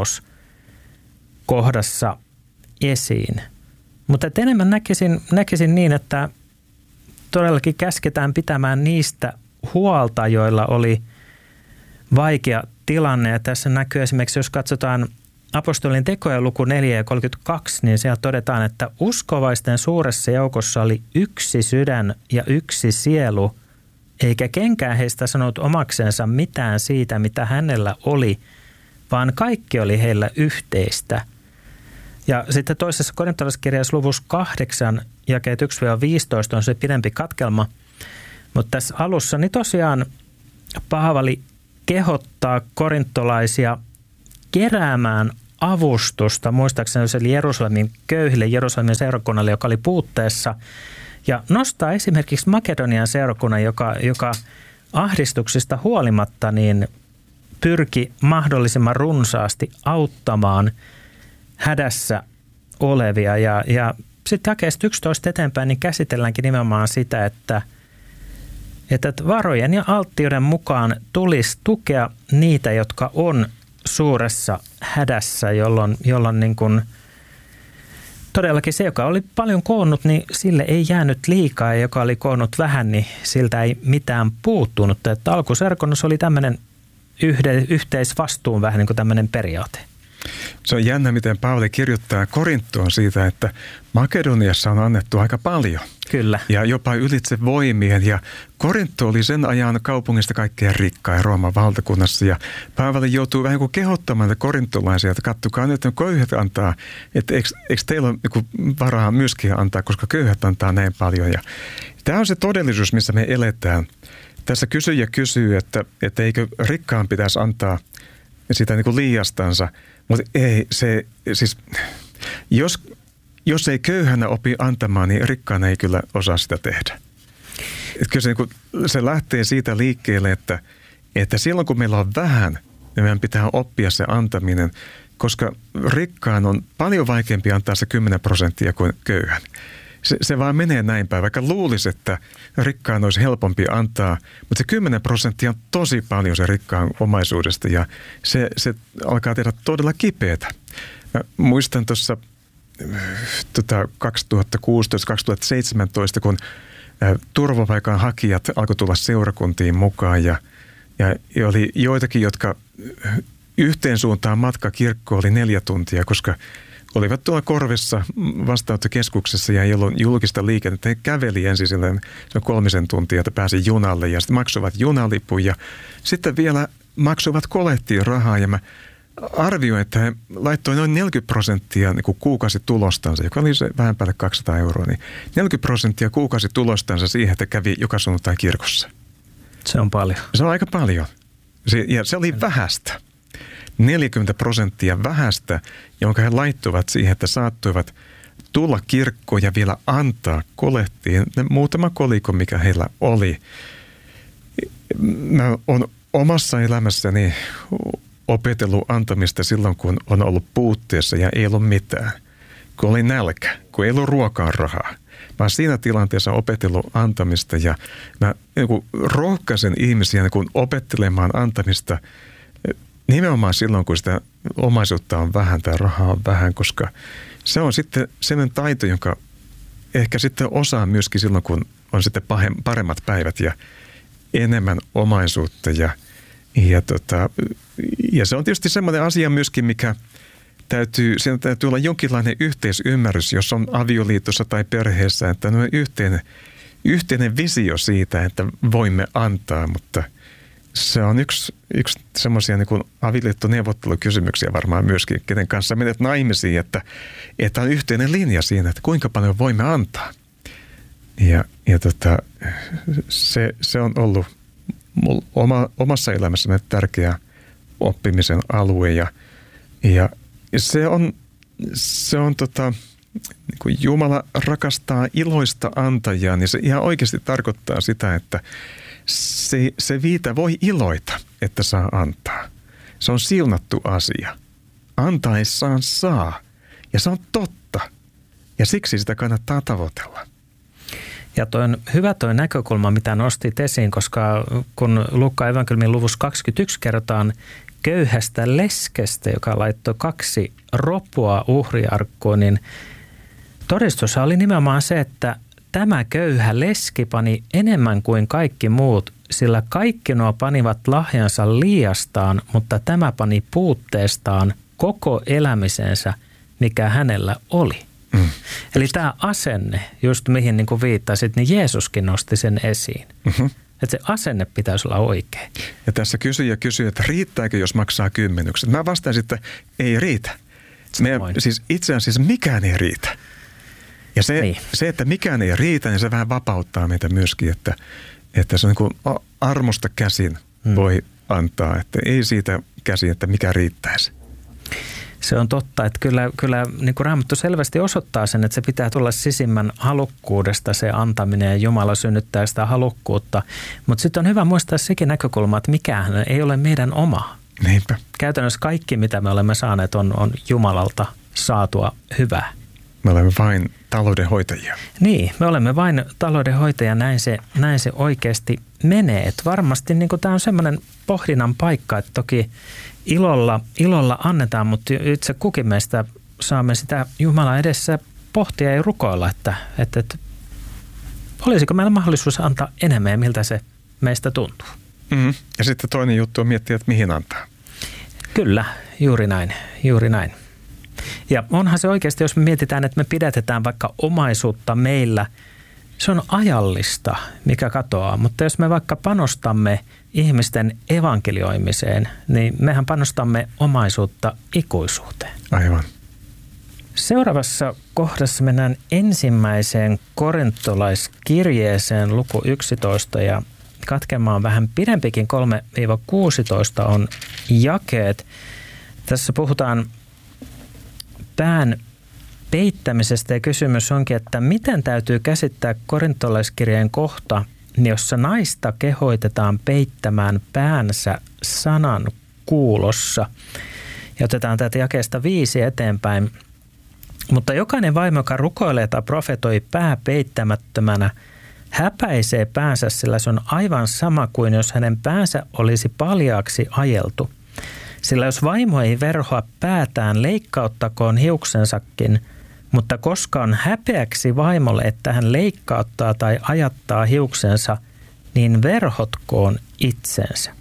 vertauskohdassa esiin. Mutta enemmän näkisin, näkisin niin, että todellakin käsketään pitämään niistä huolta, joilla oli vaikea tilanne. Ja tässä näkyy esimerkiksi, jos katsotaan apostolien tekoja luku neljä ja kolmekymmentäkaksi, niin siellä todetaan, että uskovaisten suuressa joukossa oli yksi sydän ja yksi sielu, eikä kenkään heistä sanonut omaksensa mitään siitä, mitä hänellä oli, vaan kaikki oli heillä yhteistä. Ja sitten toisessa korintolaiskirjassa luvussa kahdeksan, jakeet yksi viisitoista on se pidempi katkelma, mutta tässä alussa niin tosiaan Paavali kehottaa korintolaisia keräämään avustusta, muistaakseni se oli Jerusalemin köyhille, Jerusalemin seurakunnalle, joka oli puutteessa, ja nostaa esimerkiksi Makedonian seurakunnan, joka, joka ahdistuksista huolimatta niin pyrki mahdollisimman runsaasti auttamaan hädässä olevia. Ja, ja sitten jakeesta yksitoista eteenpäin niin käsitelläänkin nimenomaan sitä, että, että varojen ja alttiuden mukaan tulisi tukea niitä, jotka on suuressa hädässä, jolloin, jolloin niin kuin todellakin se, joka oli paljon koonnut, niin sille ei jäänyt liikaa, ja joka oli koonnut vähän, niin siltä ei mitään puuttunut. Että alkuseurakunnassa oli tämmöinen yhde, yhteisvastuun vähän niin kuin tämmöinen periaate. Se on jännä, miten Paavali kirjoittaa Korinttoon siitä, että Makedoniassa on annettu aika paljon. Kyllä. Ja jopa ylitse voimien. Ja Korintto oli sen ajan kaupungista kaikkein rikkain Rooman valtakunnassa. Ja Paavali joutuu vähän kuin kehottamaan että korintolaisia, että katsokaa nyt, että köyhät antaa. Että eikö, eikö teillä ole niin varaa myöskin antaa, koska köyhät antaa näin paljon. Ja tämä on se todellisuus, missä me eletään. Tässä kysyjä kysyy, että, että eikö rikkaan pitäisi antaa sitä niin kuin liiastansa. Mutta ei, se siis, jos, jos ei köyhänä opi antamaan, niin rikkaana ei kyllä osaa sitä tehdä. Et kyllä se, niin kuin, se lähtee siitä liikkeelle, että, että silloin kun meillä on vähän, niin meidän pitää oppia se antaminen, koska rikkaan on paljon vaikeampi antaa se kymmenen prosenttia kuin köyhän. Se, se vaan menee näin päin, vaikka luulisi, että rikkaan olisi helpompi antaa, mutta se kymmenen prosenttia on tosi paljon se rikkaan omaisuudesta ja se, se alkaa tehdä todella kipeätä. Mä muistan tuossa tota, kaksituhattakuusitoista kaksituhattaseitsemäntoista, kun ä, turvapaikan hakijat alkoi tulla seurakuntiin mukaan ja, ja, ja oli joitakin, jotka yhteen suuntaan matka kirkkoon oli neljä tuntia, koska olivat tuolla korvessa vastaanottokeskuksessa ja ei ollut julkista liikennettä. He käveli ensin silleen kolmisen tuntia, että pääsi junalle ja sitten maksuivat junalipun ja sitten vielä maksuivat kolettiin rahaa ja mä arvioin, että he laittoi noin neljäkymmentä prosenttia niin kuin kuukausitulostansa, joka oli se vähän päälle kaksisataa euroa, niin neljäkymmentä prosenttia kuukausitulostansa siihen, että kävi joka sunnuntai kirkossa. Se on paljon. Se on aika paljon. Se, ja se oli vähästä. neljäkymmentä prosenttia vähästä, jonka he laittuivat siihen, että saattoivat tulla kirkkoon ja vielä antaa kolehtiin muutama koliko, mikä heillä oli. Mä oon omassa elämässäni opetellut antamista silloin, kun on ollut puutteessa ja ei ollut mitään. Kun oli nälkä, kun ei ollut ruokaa rahaa. Mä oon siinä tilanteessa opetellut antamista ja mä niin rohkaisen ihmisiä niin opettelemaan antamista nimenomaan silloin, kun sitä omaisuutta on vähän tai rahaa on vähän, koska se on sitten sellainen taito, jonka ehkä sitten osaa myöskin silloin, kun on sitten paremmat päivät ja enemmän omaisuutta. Ja, ja, tota, ja se on tietysti semmoinen asia myöskin, mikä täytyy, siinä täytyy olla jonkinlainen yhteisymmärrys, jos on avioliitossa tai perheessä, että on yhteinen, yhteinen visio siitä, että voimme antaa, mutta se on yksi, yksi semmoisia niin kuin avioliittoneuvottelukysymyksiä varmaan myöskin, kenen kanssa menet naimisiin, että, että on yhteinen linja siinä, että kuinka paljon voimme antaa. Ja, ja tota, se, se on ollut oma, omassa elämässäni tärkeä oppimisen alue ja, ja se on, se on tota, niin kuin Jumala rakastaa iloista antajaa, niin se ihan oikeasti tarkoittaa sitä, että Se, se viitä voi iloita, että saa antaa. Se on siunattu asia. Antaessaan saa. Ja se on totta. Ja siksi sitä kannattaa tavoitella. Ja toi on hyvä toi näkökulma, mitä nostit esiin, koska kun Luukkaan evankeliumin luvussa kaksikymmentäyksi kerrotaan köyhästä leskestä, joka laittoi kaksi roppua uhriarkkuun, niin todistus oli nimenomaan se, että tämä köyhä leski pani enemmän kuin kaikki muut, sillä kaikki nuo panivat lahjansa liiastaan, mutta tämä pani puutteestaan koko elämisensä, mikä hänellä oli. Mm. Eli tämä asenne, just mihin niin kuin viittasit, niin Jeesuskin nosti sen esiin. Mm-hmm. Että se asenne pitäisi olla oikein. Ja tässä kysyjä kysyy, että riittääkö, jos maksaa kymmenykset. Mä vastaisin, että ei riitä. Meidän, siis itse asiassa mikään ei riitä. Ja se, niin. se, että mikään ei riitä, niin se vähän vapauttaa meitä myöskin, että, että se on niin kuin armosta käsin hmm. voi antaa. Että ei siitä käsin, että mikä riittäisi. Se on totta, että kyllä, kyllä niin kuin Raamattu selvästi osoittaa sen, että se pitää tulla sisimmän halukkuudesta se antaminen ja Jumala synnyttää sitä halukkuutta. Mutta sitten on hyvä muistaa sekin näkökulma, että mikään ei ole meidän oma. Niinpä. Käytännössä kaikki, mitä me olemme saaneet, on, on Jumalalta saatua hyvää. Me olemme vain taloudenhoitajia. Niin, me olemme vain taloudenhoitajia, näin se, näin se oikeasti menee. Et varmasti niin tämä on semmoinen pohdinnan paikka, että toki ilolla, ilolla annetaan, mutta itse kukin meistä saamme sitä Jumalan edessä pohtia ja rukoilla, että, että, että olisiko meillä mahdollisuus antaa enemmän ja miltä se meistä tuntuu. Mm-hmm. Ja sitten toinen juttu on miettiä, että mihin antaa. Kyllä, juuri näin, juuri näin. Ja onhan se oikeasti, jos me mietitään, että me pidätetään vaikka omaisuutta meillä, se on ajallista, mikä katoaa. Mutta jos me vaikka panostamme ihmisten evankelioimiseen, niin mehän panostamme omaisuutta ikuisuuteen. Aivan. Seuraavassa kohdassa mennään ensimmäiseen korintolaiskirjeeseen luku yksitoista ja katkelma on vähän pidempikin, kolme kuusitoista on jakeet. Tässä puhutaan pään peittämisestä ja kysymys onkin, että miten täytyy käsittää korintolaiskirjeen kohta, jossa naista kehoitetaan peittämään päänsä sanan kuulossa. Ja otetaan tätä jakeesta viisi eteenpäin. Mutta jokainen vaimo, joka rukoilee tai profetoi pää peittämättömänä, häpäisee päänsä, sillä se on aivan sama kuin jos hänen päänsä olisi paljaaksi ajeltu. Sillä jos vaimo ei verhoa päätään, leikkauttakoon hiuksensakin, mutta koska on häpeäksi vaimolle, että hän leikkauttaa tai ajattaa hiuksensa, niin verhotkoon itsensä.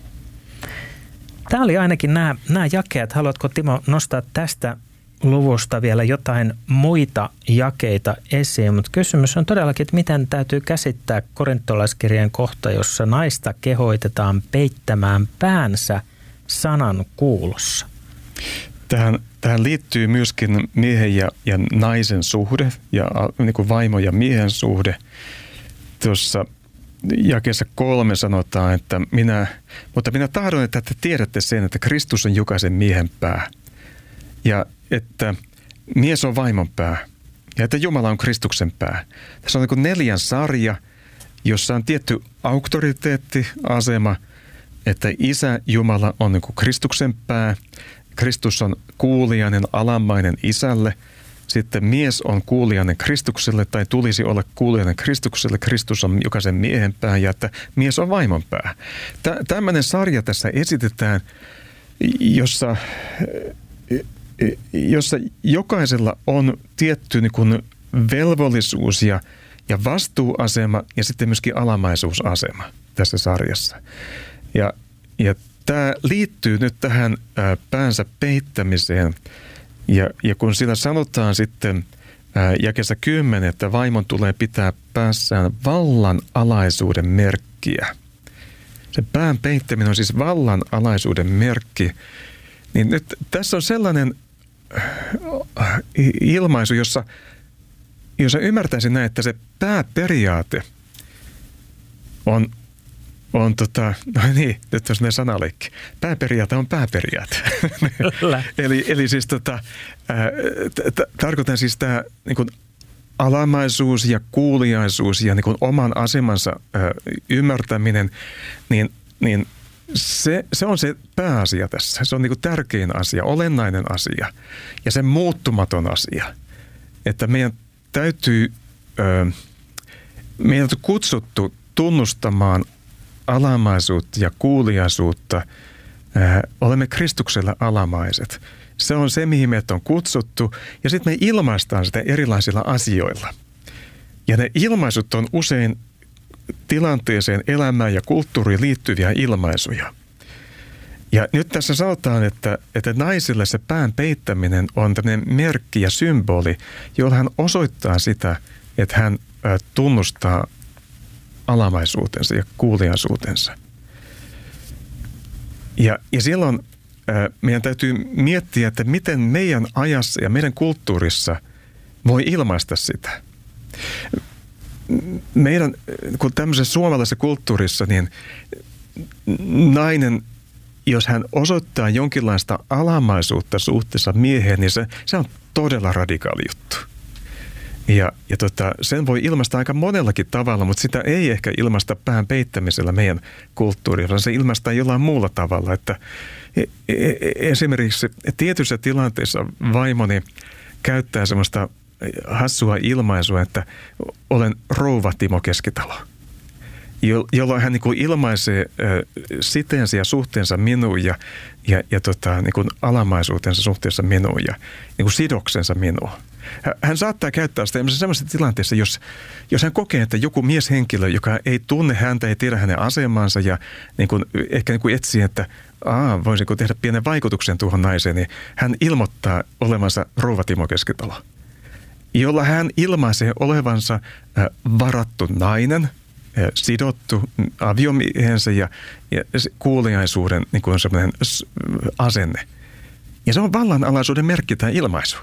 Tämä oli ainakin nämä, nämä jakeet. Haluatko, Timo, nostaa tästä luvusta vielä jotain muita jakeita esiin? Mutta kysymys on todellakin, että miten täytyy käsittää korintolaiskirjeen kohta, jossa naista kehoitetaan peittämään päänsä sanan kuulossa. Tähän, tähän liittyy myöskin miehen ja, ja naisen suhde ja niin kuin vaimo ja miehen suhde. Tuossa jakeessa kolme sanotaan, että minä, mutta minä tahdon, että te tiedätte sen, että Kristus on jokaisen miehen pää ja että mies on vaimon pää ja että Jumala on Kristuksen pää. Tässä on niin kuin neljän sarja, jossa on tietty auktoriteettiasema, että Isä Jumala on niin kuin Kristuksen pää, Kristus on kuuliainen, alamainen Isälle, sitten mies on kuuliainen Kristukselle tai tulisi olla kuuliainen Kristukselle, Kristus on jokaisen miehen pää ja että mies on vaimon pää. Tällainen sarja tässä esitetään, jossa, jossa jokaisella on tietty niin kuin velvollisuus ja, ja vastuuasema ja sitten myöskin alamaisuusasema tässä sarjassa. Ja, ja tämä liittyy nyt tähän ää, päänsä peittämiseen. Ja, ja kun sillä sanotaan sitten ää, jakeessa kymmenen, että vaimon tulee pitää päässään vallan alaisuuden merkkiä. Se pään peittäminen on siis vallan alaisuuden merkki. Niin nyt tässä on sellainen äh, ilmaisu, jossa, jossa ymmärtäisin näin, että se pääperiaate on On tota, no niin, nyt on sellainen sanaleikki. Pääperiaate on pääperiaate. eli, eli siis tota, ää, t- t- tarkoitan siis tämä niin kuin alamaisuus ja kuuliaisuus ja niin kuin oman asemansa ää, ymmärtäminen, niin, niin se, se on se pääasia tässä. Se on niin kuin tärkein asia, olennainen asia ja se muuttumaton asia. Että meidän täytyy, ää, meidän on kutsuttu tunnustamaan alamaisuutta ja kuuliaisuutta. Äh, olemme Kristuksella alamaiset. Se on se, mihin meidät on kutsuttu, ja sitten me ilmaistaan sitä erilaisilla asioilla. Ja ne ilmaisut on usein tilanteeseen, elämään ja kulttuuriin liittyviä ilmaisuja. Ja nyt tässä sanotaan, että, että naisille se pään peittäminen on tämmöinen merkki ja symboli, jolla hän osoittaa sitä, että hän äh, tunnustaa alamaisuutensa ja kuuliaisuutensa. Ja, ja silloin ää, meidän täytyy miettiä, että miten meidän ajassa ja meidän kulttuurissa voi ilmaista sitä. Meidän, kun tämmöisessä suomalaisessa kulttuurissa, niin nainen jos hän osoittaa jonkinlaista alamaisuutta suhteessa mieheen, niin se, se on todella radikaali juttu. Ja, ja tota, sen voi ilmaista aika monellakin tavalla, mutta sitä ei ehkä ilmaista pään peittämisellä meidän kulttuurilla. Se ilmaistaan jollain muulla tavalla. Että esimerkiksi tietyissä tilanteissa vaimoni käyttää semmoista hassua ilmaisua, että olen rouva Timo Keskitalo, jolloin hän niin kuin ilmaisee siteensä ja suhteensa minuun ja, ja, ja tota, niin kuin alamaisuutensa suhteessa minuun ja niin kuin sidoksensa minuun. Hän saattaa käyttää sitä sellaisessa tilanteessa, jos, jos hän kokee, että joku mieshenkilö, joka ei tunne häntä, ei tiedä hänen asemansa ja niin kuin, ehkä niin kuin etsii, että Aa, voisinko tehdä pienen vaikutuksen tuohon naiseen, niin hän ilmoittaa olevansa rouva Timo Keskitalo, jolla hän ilmaisee olevansa varattu nainen, sidottu aviomiehensä ja, ja kuuliaisuuden niin kuin semmoinen asenne. Ja se on vallanalaisuuden merkki tämä ilmaisu.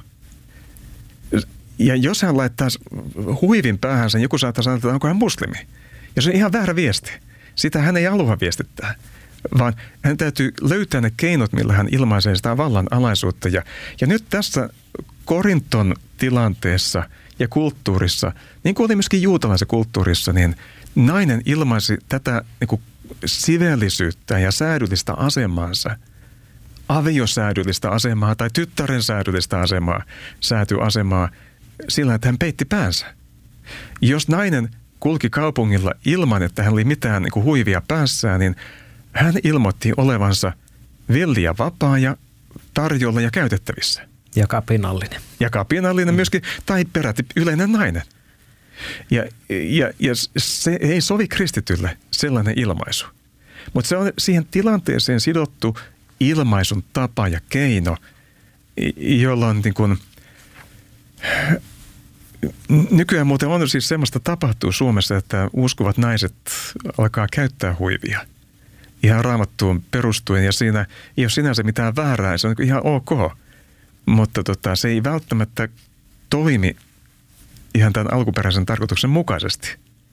Ja jos hän laittaa huivin päähänsä, niin joku saattaa sanoa, että onko hän muslimi. Ja se on ihan väärä viesti. Sitä hän ei halua viestittää, vaan hän täytyy löytää ne keinot, millä hän ilmaisee sitä vallanalaisuutta. Ja, ja nyt tässä Korinton tilanteessa ja kulttuurissa, niin kuin oli myöskin juutalaisessa kulttuurissa, niin nainen ilmaisi tätä niin kuin siveellisyyttä ja säädyllistä asemaansa, aviosäädyllistä asemaa tai tyttären säädyllistä asemaa, säätyasemaa sillä, että hän peitti päänsä. Jos nainen kulki kaupungilla ilman, että hän oli mitään niin kuin huivia päässään, niin hän ilmoitti olevansa villi ja vapaa ja tarjolla ja käytettävissä. Ja kapinallinen. Ja kapinallinen myöskin, tai peräti yleinen nainen. Ja, ja, ja se ei sovi kristitylle sellainen ilmaisu. Mutta se on siihen tilanteeseen sidottu ilmaisun tapa ja keino, jolloin niin kuin, nykyään muuten on siis semmoista tapahtuu Suomessa, että uskovat naiset alkaa käyttää huivia ihan Raamattuun perustuen, ja siinä ei ole sinänsä mitään väärää, se on ihan ok, mutta tota, se ei välttämättä toimi ihan tämän alkuperäisen tarkoituksen mukaisesti.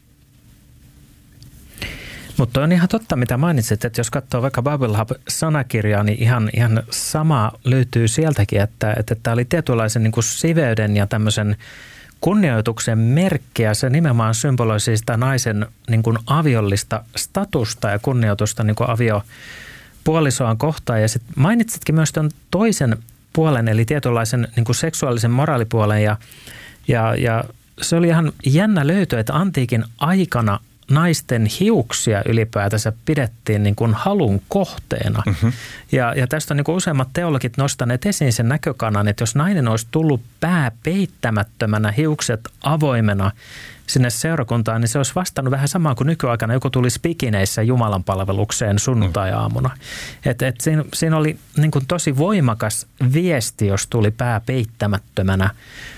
Mutta on ihan totta, mitä mainitsit, että jos katsoo vaikka Bible Hub-sanakirjaa, niin ihan, ihan sama löytyy sieltäkin, että tämä että oli tietynlaisen niin kuin siveyden ja tämmöisen kunnioituksen merkki, ja se nimenomaan symboloi sitä naisen niin kuin aviollista statusta ja kunnioitusta niin kuin aviopuolisoaan kohtaan. Ja sitten mainitsitkin myös tuon toisen puolen, eli tietynlaisen niin kuin seksuaalisen moraalipuolen, ja, ja, ja se oli ihan jännä löytö, että antiikin aikana naisten hiuksia ylipäätänsä pidettiin niin kuin halun kohteena. Mm-hmm. Ja, ja tästä on niin kuin useimmat teologit nostaneet esiin sen näkökannan, että jos nainen olisi tullut pää peittämättömänä, hiukset avoimena sinne seurakuntaan, niin se olisi vastannut vähän samaa kuin nykyaikana joku tuli spikineissä Jumalan palvelukseen sunnuntai-aamuna. Et, et siinä, siinä oli niin kuin tosi voimakas viesti, jos tuli pää peittämättömänä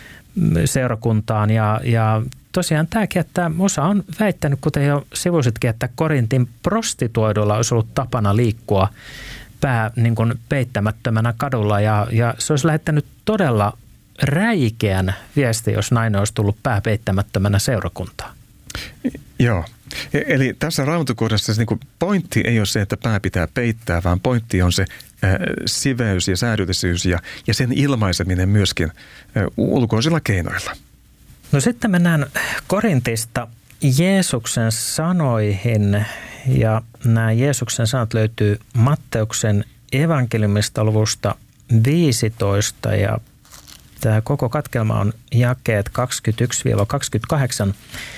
seurakuntaan, ja, ja tosiaan tämäkin, että osa on väittänyt, kuten jo sivusitkin, että Korintin prostituoidulla olisi ollut tapana liikkua pää niin kuin peittämättömänä kadulla, ja, ja se olisi lähettänyt todella räikeän viesti, jos nainen olisi tullut pää peittämättömänä seurakuntaan. Joo. Eli tässä Raamattukohdassa se niin pointti ei ole se, että pää pitää peittää, vaan pointti on se äh, siveys ja säädyllisyys ja, ja sen ilmaiseminen myöskin äh, ulkoisilla keinoilla. No sitten mennään Korintista Jeesuksen sanoihin, ja nämä Jeesuksen sanat löytyy Matteuksen evankeliumista luvusta viisitoista, ja tämä koko katkelma on jakeet kaksikymmentäyksi kaksikymmentäkahdeksan.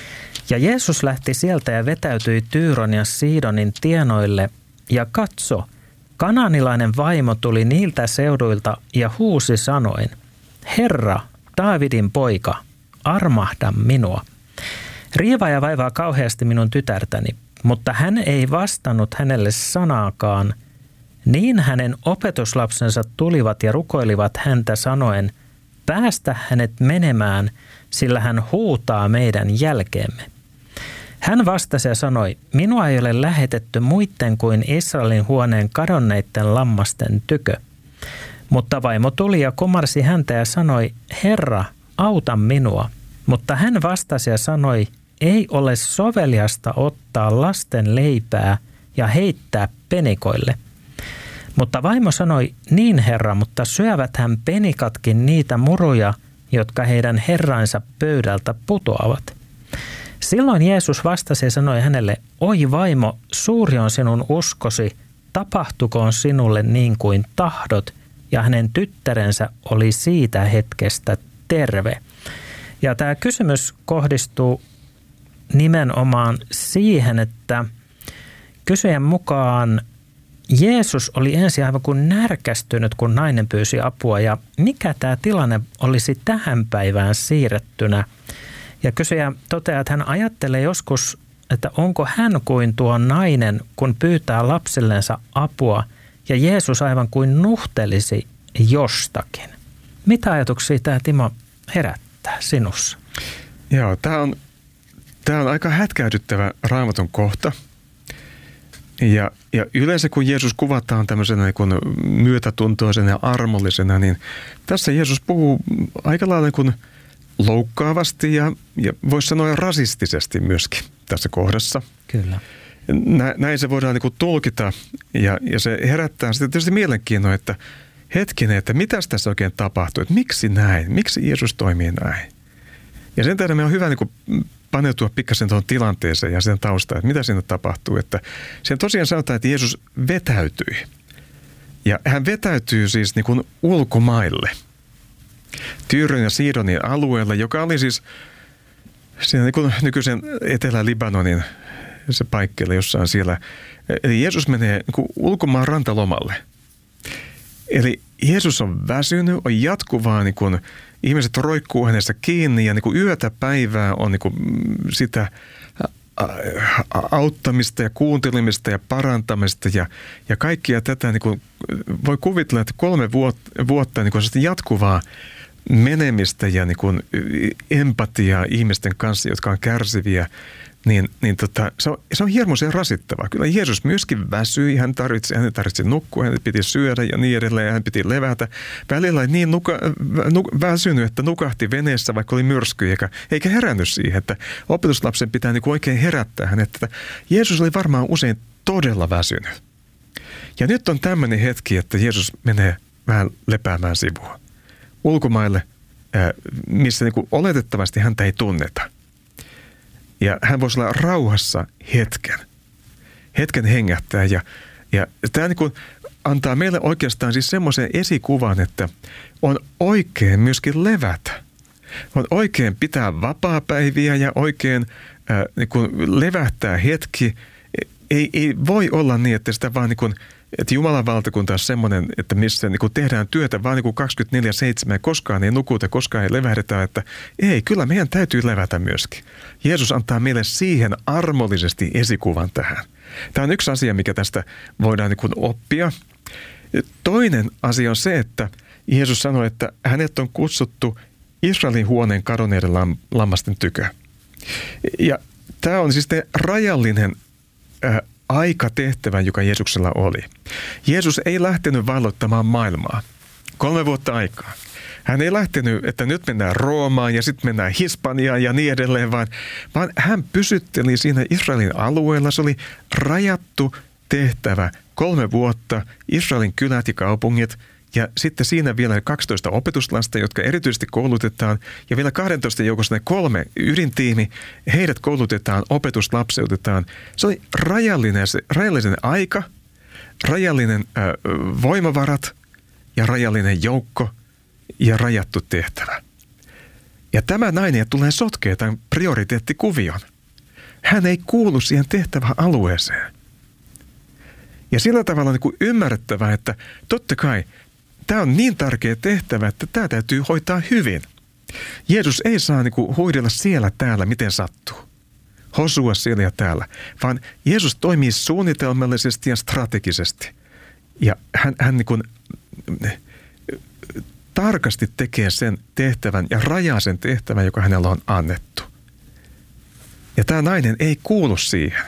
Ja Jeesus lähti sieltä ja vetäytyi Tyyron ja Siidonin tienoille, ja katso, kanaanilainen vaimo tuli niiltä seuduilta ja huusi sanoen, Herra, Daavidin poika, armahda minua. Riivaa ja vaivaa kauheasti minun tytärtäni, mutta hän ei vastannut hänelle sanaakaan. Niin hänen opetuslapsensa tulivat ja rukoilivat häntä sanoen, päästä hänet menemään, sillä hän huutaa meidän jälkeemme. Hän vastasi ja sanoi, minua ei ole lähetetty muitten kuin Israelin huoneen kadonneiden lammasten tykö. Mutta vaimo tuli ja kumarsi häntä ja sanoi, Herra, auta minua. Mutta hän vastasi ja sanoi, ei ole soveliasta ottaa lasten leipää ja heittää penikoille. Mutta vaimo sanoi, niin herra, mutta syöväthän penikatkin niitä muruja, jotka heidän herrainsa pöydältä putoavat. Silloin Jeesus vastasi ja sanoi hänelle, oi vaimo, suuri on sinun uskosi, tapahtukoon sinulle niin kuin tahdot. Ja hänen tyttärensä oli siitä hetkestä terve. Ja tämä kysymys kohdistuu nimenomaan siihen, että kysyjän mukaan Jeesus oli ensin aivan kuin närkästynyt, kun nainen pyysi apua. Ja mikä tämä tilanne olisi tähän päivään siirrettynä? Ja kysyjä toteaa, että hän ajattelee joskus, että onko hän kuin tuo nainen, kun pyytää lapsillensa apua, ja Jeesus aivan kuin nuhtelisi jostakin. Mitä ajatuksia tämä, Timo, herättää sinussa? Joo, tämä on, tämä on aika hätkähdyttävä Raamatun kohta. Ja, ja yleensä kun Jeesus kuvataan tämmöisenä niin kuin myötätuntoisena ja armollisena, niin tässä Jeesus puhuu aika lailla niin kuin loukkaavasti ja, ja voisi sanoa rasistisesti myöskin tässä kohdassa. Kyllä. Nä, näin se voidaan niin kuin tulkita ja, ja se herättää sitten tietysti mielenkiintoa, että hetkinen, että mitäs tässä oikein tapahtuu, että miksi näin, miksi Jeesus toimii näin. Ja sen tähden me on hyvä niin kuin paneutua pikkasen tuohon tilanteeseen ja sen taustaan, että mitä siinä tapahtuu. Että sen tosiaan sanotaan, että Jeesus vetäytyi. Ja hän vetäytyy siis niin kuin ulkomaille. Tyyron ja Siidonin alueella, joka oli siis siinä niin kuin nykyisen Etelä-Libanonin se paikkeilla jossain siellä. Eli Jeesus menee niin kuin ulkomaan rantalomalle. Eli Jeesus on väsynyt, on jatkuvaa, niin kuin ihmiset roikkuu hänessä kiinni ja niin kuin yötä päivää on niin kuin sitä auttamista ja kuuntelemista ja parantamista ja, ja kaikkia tätä niin kuin voi kuvitella, että kolme vuotta, vuotta niin kuin jatkuvaa menemistä ja niin kuin empatiaa ihmisten kanssa, jotka on kärsiviä, niin, niin tota, se, on, se on hirmuisen rasittavaa. Kyllä Jeesus myöskin väsyi, hän tarvitsi, hän tarvitsi nukkua, hän piti syödä ja niin edelleen, ja hän piti levätä. Välillä niin nuka, nu, väsynyt, että nukahti veneessä, vaikka oli myrsky, eikä, eikä herännyt siihen, että opetuslapsen pitää niin kuin oikein herättää hänet. Että Jeesus oli varmaan usein todella väsynyt. Ja nyt on tämmöinen hetki, että Jeesus menee vähän lepäämään sivua ulkomaille, missä niin kuin oletettavasti häntä ei tunneta. Ja hän voisi olla rauhassa hetken. Hetken hengähtää. Ja, ja tämä niin kuin antaa meille oikeastaan siis semmoisen esikuvan, että on oikein myöskin levätä. On oikein pitää vapaapäiviä ja oikein äh, niin kuin levähtää hetki. Ei, ei voi olla niin, että sitä vaan niin kuin, että Jumalan valtakunta on semmoinen, että missä niin kuin tehdään työtä vaan niin kuin kaksikymmentäneljä seitsemän ja koskaan ei nukuta, koskaan ei levähdetä, että ei, kyllä meidän täytyy levätä myöskin. Jeesus antaa meille siihen armollisesti esikuvan tähän. Tämä on yksi asia, mikä tästä voidaan niin kuin oppia. Toinen asia on se, että Jeesus sanoi, että hänet on kutsuttu Israelin huoneen kadonneiden lammasten tykö. Ja tämä on siis rajallinen äh, aikatehtävä, joka Jeesuksella oli. Jeesus ei lähtenyt valloittamaan maailmaa. Kolme vuotta aikaa. Hän ei lähtenyt, että nyt mennään Roomaan ja sitten mennään Hispaniaan ja niin edelleen, vaan, vaan hän pysytteli siinä Israelin alueella. Se oli rajattu tehtävä. Kolme vuotta Israelin kylät ja kaupungit ja sitten siinä vielä kaksitoista opetuslasta, jotka erityisesti koulutetaan ja vielä kaksitoista joukossa ne kolme ydintiimi, heidät koulutetaan, opetuslapseutetaan. Se oli rajallinen, rajallinen aika, rajallinen äh, voimavarat ja rajallinen joukko ja rajattu tehtävä. Ja tämä nainen tulee sotkea tämän prioriteettikuvion. Hän ei kuulu siihen tehtävään alueeseen. Ja sillä tavalla on niin kuin ymmärrettävää, että totta kai tämä on niin tärkeä tehtävä, että tämä täytyy hoitaa hyvin. Jeesus ei saa niin kuin huidella siellä täällä, miten sattuu. Hosua siellä ja täällä. Vaan Jeesus toimii suunnitelmallisesti ja strategisesti. Ja hän, hän niin kuin tarkasti tekee sen tehtävän ja rajaa sen tehtävän, joka hänellä on annettu. Ja tämä nainen ei kuulu siihen.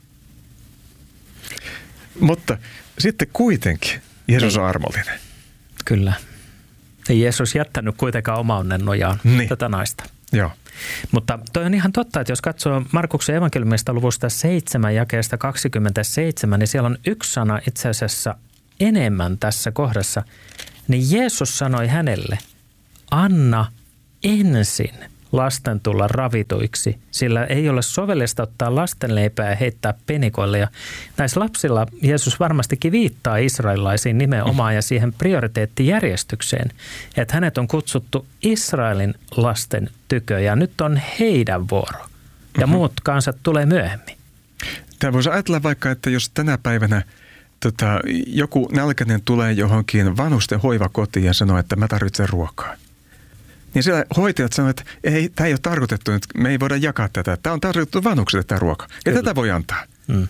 Mutta sitten kuitenkin Jeesus on armollinen. Kyllä. Ei Jeesus jättänyt kuitenkaan oma onnen nojaan niin tätä naista. Joo. Mutta toi on ihan totta, että jos katsoo Markuksen evankeliumista luvusta seitsemän jakeesta kaksikymmentäseitsemän, niin siellä on yksi sana itse asiassa enemmän tässä kohdassa, niin Jeesus sanoi hänelle, anna ensin lasten tulla ravituiksi, sillä ei ole sovellista ottaa lastenleipää ja heittää penikoille. Ja näissä lapsilla Jeesus varmastikin viittaa israelilaisiin nimenomaan ja siihen prioriteettijärjestykseen, että hänet on kutsuttu Israelin lasten tykö ja nyt on heidän vuoro ja muut kansat tulee myöhemmin. Tämä voisi ajatella vaikka, että jos tänä päivänä tota, joku nälkäinen tulee johonkin vanhusten hoivakotiin ja sanoo, että mä tarvitsen ruokaa. Niin siellä hoitajat sanovat, että ei, tämä ei ole tarkoitettu, että me ei voida jakaa tätä. Tämä on tarkoitettu vanhuksille tämä ruoka. Ja Kyllä. tätä voi antaa. Mm.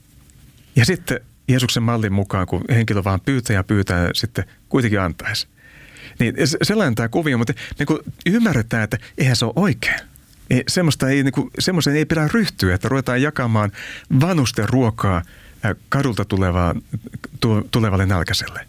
Ja sitten Jeesuksen mallin mukaan, kun henkilö vaan pyytää ja pyytää, sitten kuitenkin antaisi. Niin sellainen tämä kuvio, mutta niin kuin ymmärretään, että eihän se ole oikein. Ei, semmoista ei, niin kuin, semmoisen ei pidä ryhtyä, että ruvetaan jakamaan vanhusten ruokaa kadulta tulevaa, tulevalle nälkäiselle.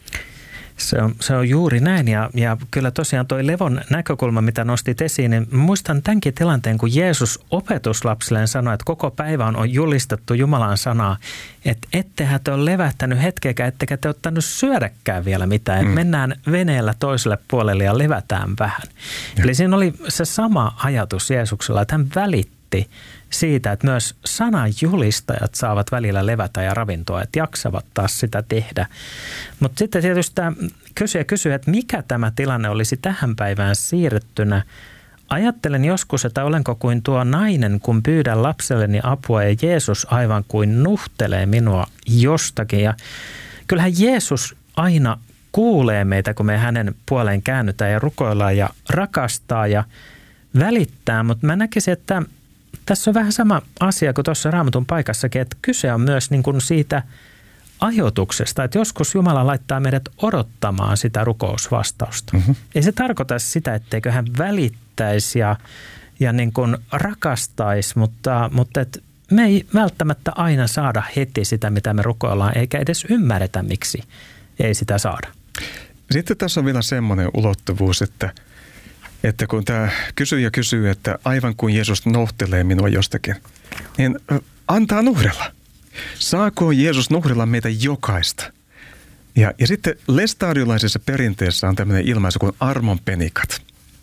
Se on, se on juuri näin ja, ja kyllä tosiaan toi levon näkökulma, mitä nostit esiin, niin muistan tämänkin tilanteen, kun Jeesus opetuslapsilleen sanoi, että koko päivä on julistettu Jumalan sanaa, että ettehän te ole levähtänyt hetkeäkään, ettekä te ottanut syödäkään vielä mitään, että mm. mennään veneellä toiselle puolelle ja levätään vähän. Ja. Eli siinä oli se sama ajatus Jeesuksella, että hän välitti siitä, että myös sananjulistajat saavat välillä levätä ja ravintoa, että jaksavat taas sitä tehdä. Mutta sitten tietysti tämä kysyjä kysyy, että mikä tämä tilanne olisi tähän päivään siirrettynä. Ajattelen joskus, että olenko kuin tuo nainen, kun pyydän lapselleni apua ja Jeesus aivan kuin nuhtelee minua jostakin. Ja kyllähän Jeesus aina kuulee meitä, kun me hänen puoleen käännytään ja rukoillaan ja rakastaa ja välittää, mutta mä näkisin, että tässä on vähän sama asia kuin tuossa Raamatun paikassakin, että kyse on myös niin kuin siitä ajoituksesta, että joskus Jumala laittaa meidät odottamaan sitä rukousvastausta. Mm-hmm. Ei se tarkoita sitä, etteikö hän välittäisi ja, ja niin kuin rakastaisi, mutta, mutta et me ei välttämättä aina saada heti sitä, mitä me rukoillaan, eikä edes ymmärretä, miksi ei sitä saada. Sitten tässä on vielä semmoinen ulottuvuus, että Että kun tämä kysyjä kysyy, että aivan kuin Jeesus nohtelee minua jostakin, niin antaa nuhdella. Saako Jeesus nuhdella meitä jokaista? Ja, ja sitten lestadiolaisessa perinteessä on tämmöinen ilmaisu kuin armonpenikat.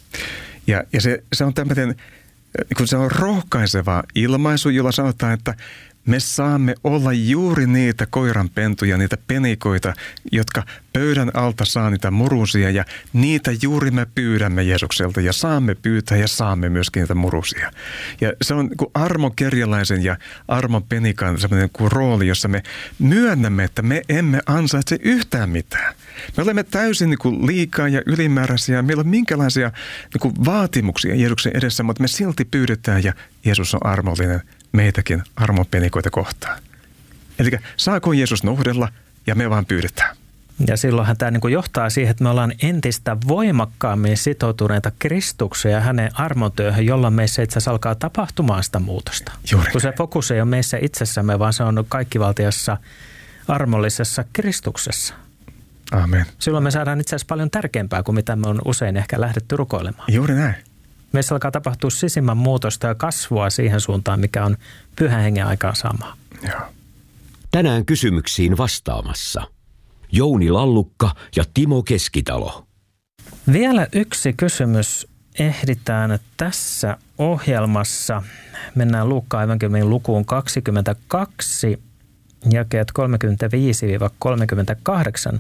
Ja, ja se, se on tämmöinen, kun se on rohkaiseva ilmaisu, jolla sanotaan, että me saamme olla juuri niitä koiranpentuja, niitä penikoita, jotka pöydän alta saa niitä murusia ja niitä juuri me pyydämme Jeesukselta ja saamme pyytää ja saamme myöskin niitä murusia. Ja se on niin armon kerjalaisen ja armon penikan sellainen kuin rooli, jossa me myönnämme, että me emme ansaitse yhtään mitään. Me olemme täysin niin kuin liikaa ja ylimääräisiä, meillä on minkälaisia niin kuin vaatimuksia Jeesuksen edessä, mutta me silti pyydetään ja Jeesus on armollinen meitäkin armonpenikoita kohtaan. Eli saako Jeesus nuhdella ja me vaan pyydetään. Ja silloinhan tämä niin kuin johtaa siihen, että me ollaan entistä voimakkaammin sitoutuneita Kristukseen ja hänen armontyöhön, jolloin meissä itse asiassa alkaa tapahtumaan sitä muutosta. Juuri. Kun se fokus ei ole meissä itsessämme, vaan se on kaikkivaltiassa armollisessa Kristuksessa. Amen. Silloin me saadaan itse asiassa paljon tärkeämpää kuin mitä me on usein ehkä lähdetty rukoilemaan. Juuri näin. Meissä alkaa tapahtua sisimmän muutosta ja kasvua siihen suuntaan, mikä on Pyhän Hengen aikaan sama. Joo. Tänään kysymyksiin vastaamassa Jouni Lallukka ja Timo Keskitalo. Vielä yksi kysymys ehditään tässä ohjelmassa. Mennään Luukkaan evankeliumin lukuun kaksikymmentäkaksi, jakeet kolmekymmentäviisi kolmekymmentäkahdeksan.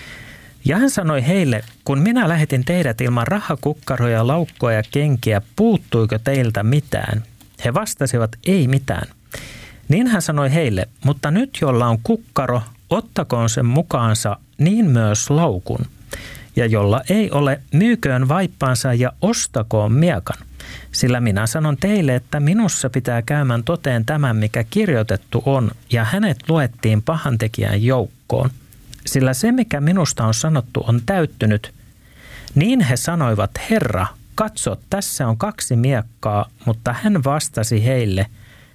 Ja hän sanoi heille, kun minä lähetin teidät ilman rahakukkaroja, laukkoja ja kenkiä, puuttuiko teiltä mitään? He vastasivat, ei mitään. Niin hän sanoi heille, mutta nyt jolla on kukkaro, ottakoon sen mukaansa niin myös laukun. Ja jolla ei ole, myyköön vaippansa ja ostakoon miekan. Sillä minä sanon teille, että minussa pitää käymään toteen tämän, mikä kirjoitettu on, ja hänet luettiin pahantekijän joukkoon. Sillä se, mikä minusta on sanottu, on täyttynyt. Niin he sanoivat, Herra, katso, tässä on kaksi miekkaa, mutta hän vastasi heille,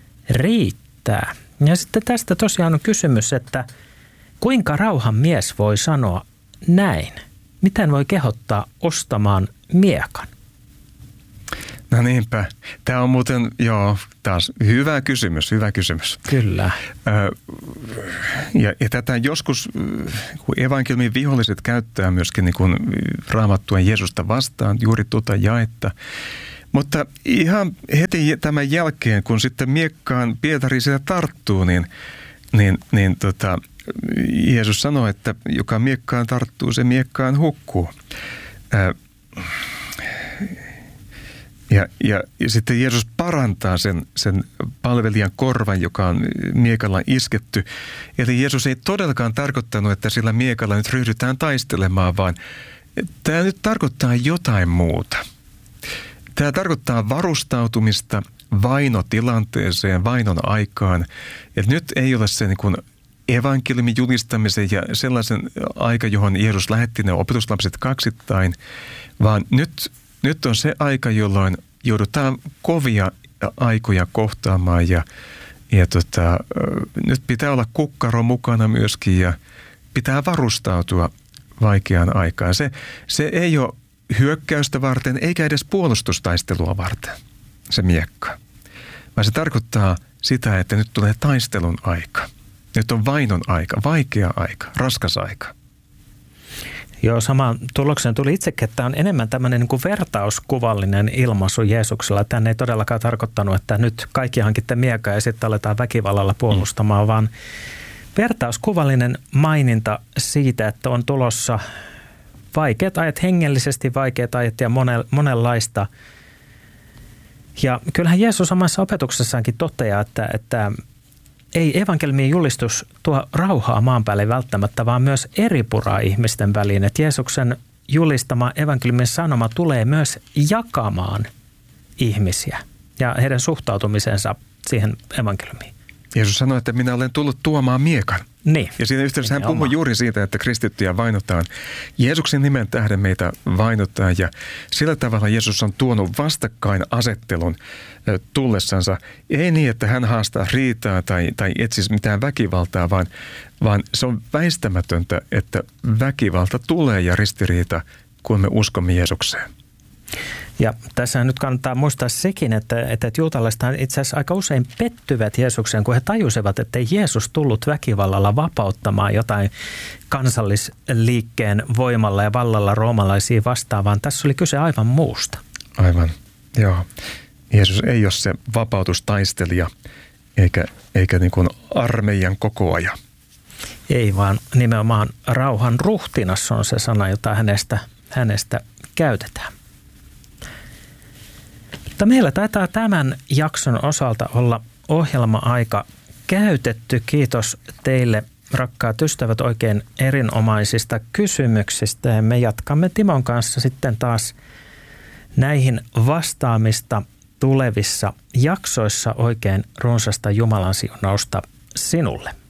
riittää. Ja sitten tästä tosiaan on kysymys, että kuinka rauhan mies voi sanoa näin? Miten voi kehottaa ostamaan miekan? No niinpä. Tämä on muuten, joo, taas hyvä kysymys, hyvä kysymys. Kyllä. Ja, ja tätä joskus evankeliumin viholliset käyttää myöskin niin kuin Raamattua Jeesusta vastaan, juuri tuota jaetta. Mutta ihan heti tämän jälkeen, kun sitten miekkaan Pietari sitä tarttuu, niin, niin, niin tota, Jeesus sanoi, että joka miekkaan tarttuu, se miekkaan hukkuu. Ää, ja, ja, ja sitten Jeesus parantaa sen, sen palvelijan korvan, joka on miekalla isketty. Eli Jeesus ei todellakaan tarkoittanut, että sillä miekalla nyt ryhdytään taistelemaan, vaan tämä nyt tarkoittaa jotain muuta. Tämä tarkoittaa varustautumista vainotilanteeseen, vainon aikaan. Että nyt ei ole se niin kuin evankeliumin julistamisen ja sellaisen aika, johon Jeesus lähetti ne opetuslapset kaksittain, vaan nyt, nyt on se aika, jolloin joudutaan kovia aikoja kohtaamaan ja, ja tota, nyt pitää olla kukkaro mukana myöskin ja pitää varustautua vaikeaan aikaan. Se, se ei ole hyökkäystä varten eikä edes puolustustaistelua varten, se miekka. Vaan se tarkoittaa sitä, että nyt tulee taistelun aika. Nyt on vainon aika, vaikea aika, raskas aika. Joo, samaan tulokseen tuli itsekin, että on enemmän tämmöinen niin kuin vertauskuvallinen ilmaisu Jeesuksella. Tämän ei todellakaan tarkoittanut, että nyt kaikki hankitte miekkaa ja sitten aletaan väkivallalla puolustamaan, mm. vaan vertauskuvallinen maininta siitä, että on tulossa vaikeat ajat, hengellisesti vaikeat ajat ja monenlaista. Ja kyllähän Jeesus omassa opetuksessaankin toteaa, että, että ei evankeliumin julistus tuo rauhaa maan päälle välttämättä, vaan myös eripuraa ihmisten väliin. Että Jeesuksen julistama evankeliumin sanoma tulee myös jakamaan ihmisiä ja heidän suhtautumisensa siihen evankeliumiin. Jeesus sanoi, että minä olen tullut tuomaan miekan. Niin. Ja siinä yhteydessä hän puhui juuri siitä, että kristittyjä vainotaan. Jeesuksen nimen tähden meitä vainotaan ja sillä tavalla Jeesus on tuonut vastakkainasettelun tullessansa. Ei niin, että hän haastaa riitaa tai, tai etsisi mitään väkivaltaa, vaan, vaan se on väistämätöntä, että väkivalta tulee ja ristiriita, kun me uskomme Jeesukseen. Ja tässä nyt kannattaa muistaa sekin, että, että juutalaiset itse asiassa aika usein pettyvät Jeesukseen, kun he tajusivat, että ei Jeesus tullut väkivallalla vapauttamaan jotain kansallisliikkeen voimalla ja vallalla roomalaisia vastaan, vaan tässä oli kyse aivan muusta. Aivan, joo. Jeesus ei ole se vapautustaistelija eikä, eikä niin kuin armeijan kokoaja. Ei, vaan nimenomaan rauhan ruhtinas on se sana, jota hänestä, hänestä käytetään. Mutta meillä taitaa tämän jakson osalta olla ohjelma-aika käytetty. Kiitos teille, rakkaat ystävät, oikein erinomaisista kysymyksistä. Ja me jatkamme Timon kanssa sitten taas näihin vastaamista tulevissa jaksoissa. Oikein runsasta Jumalan siunausta sinulle.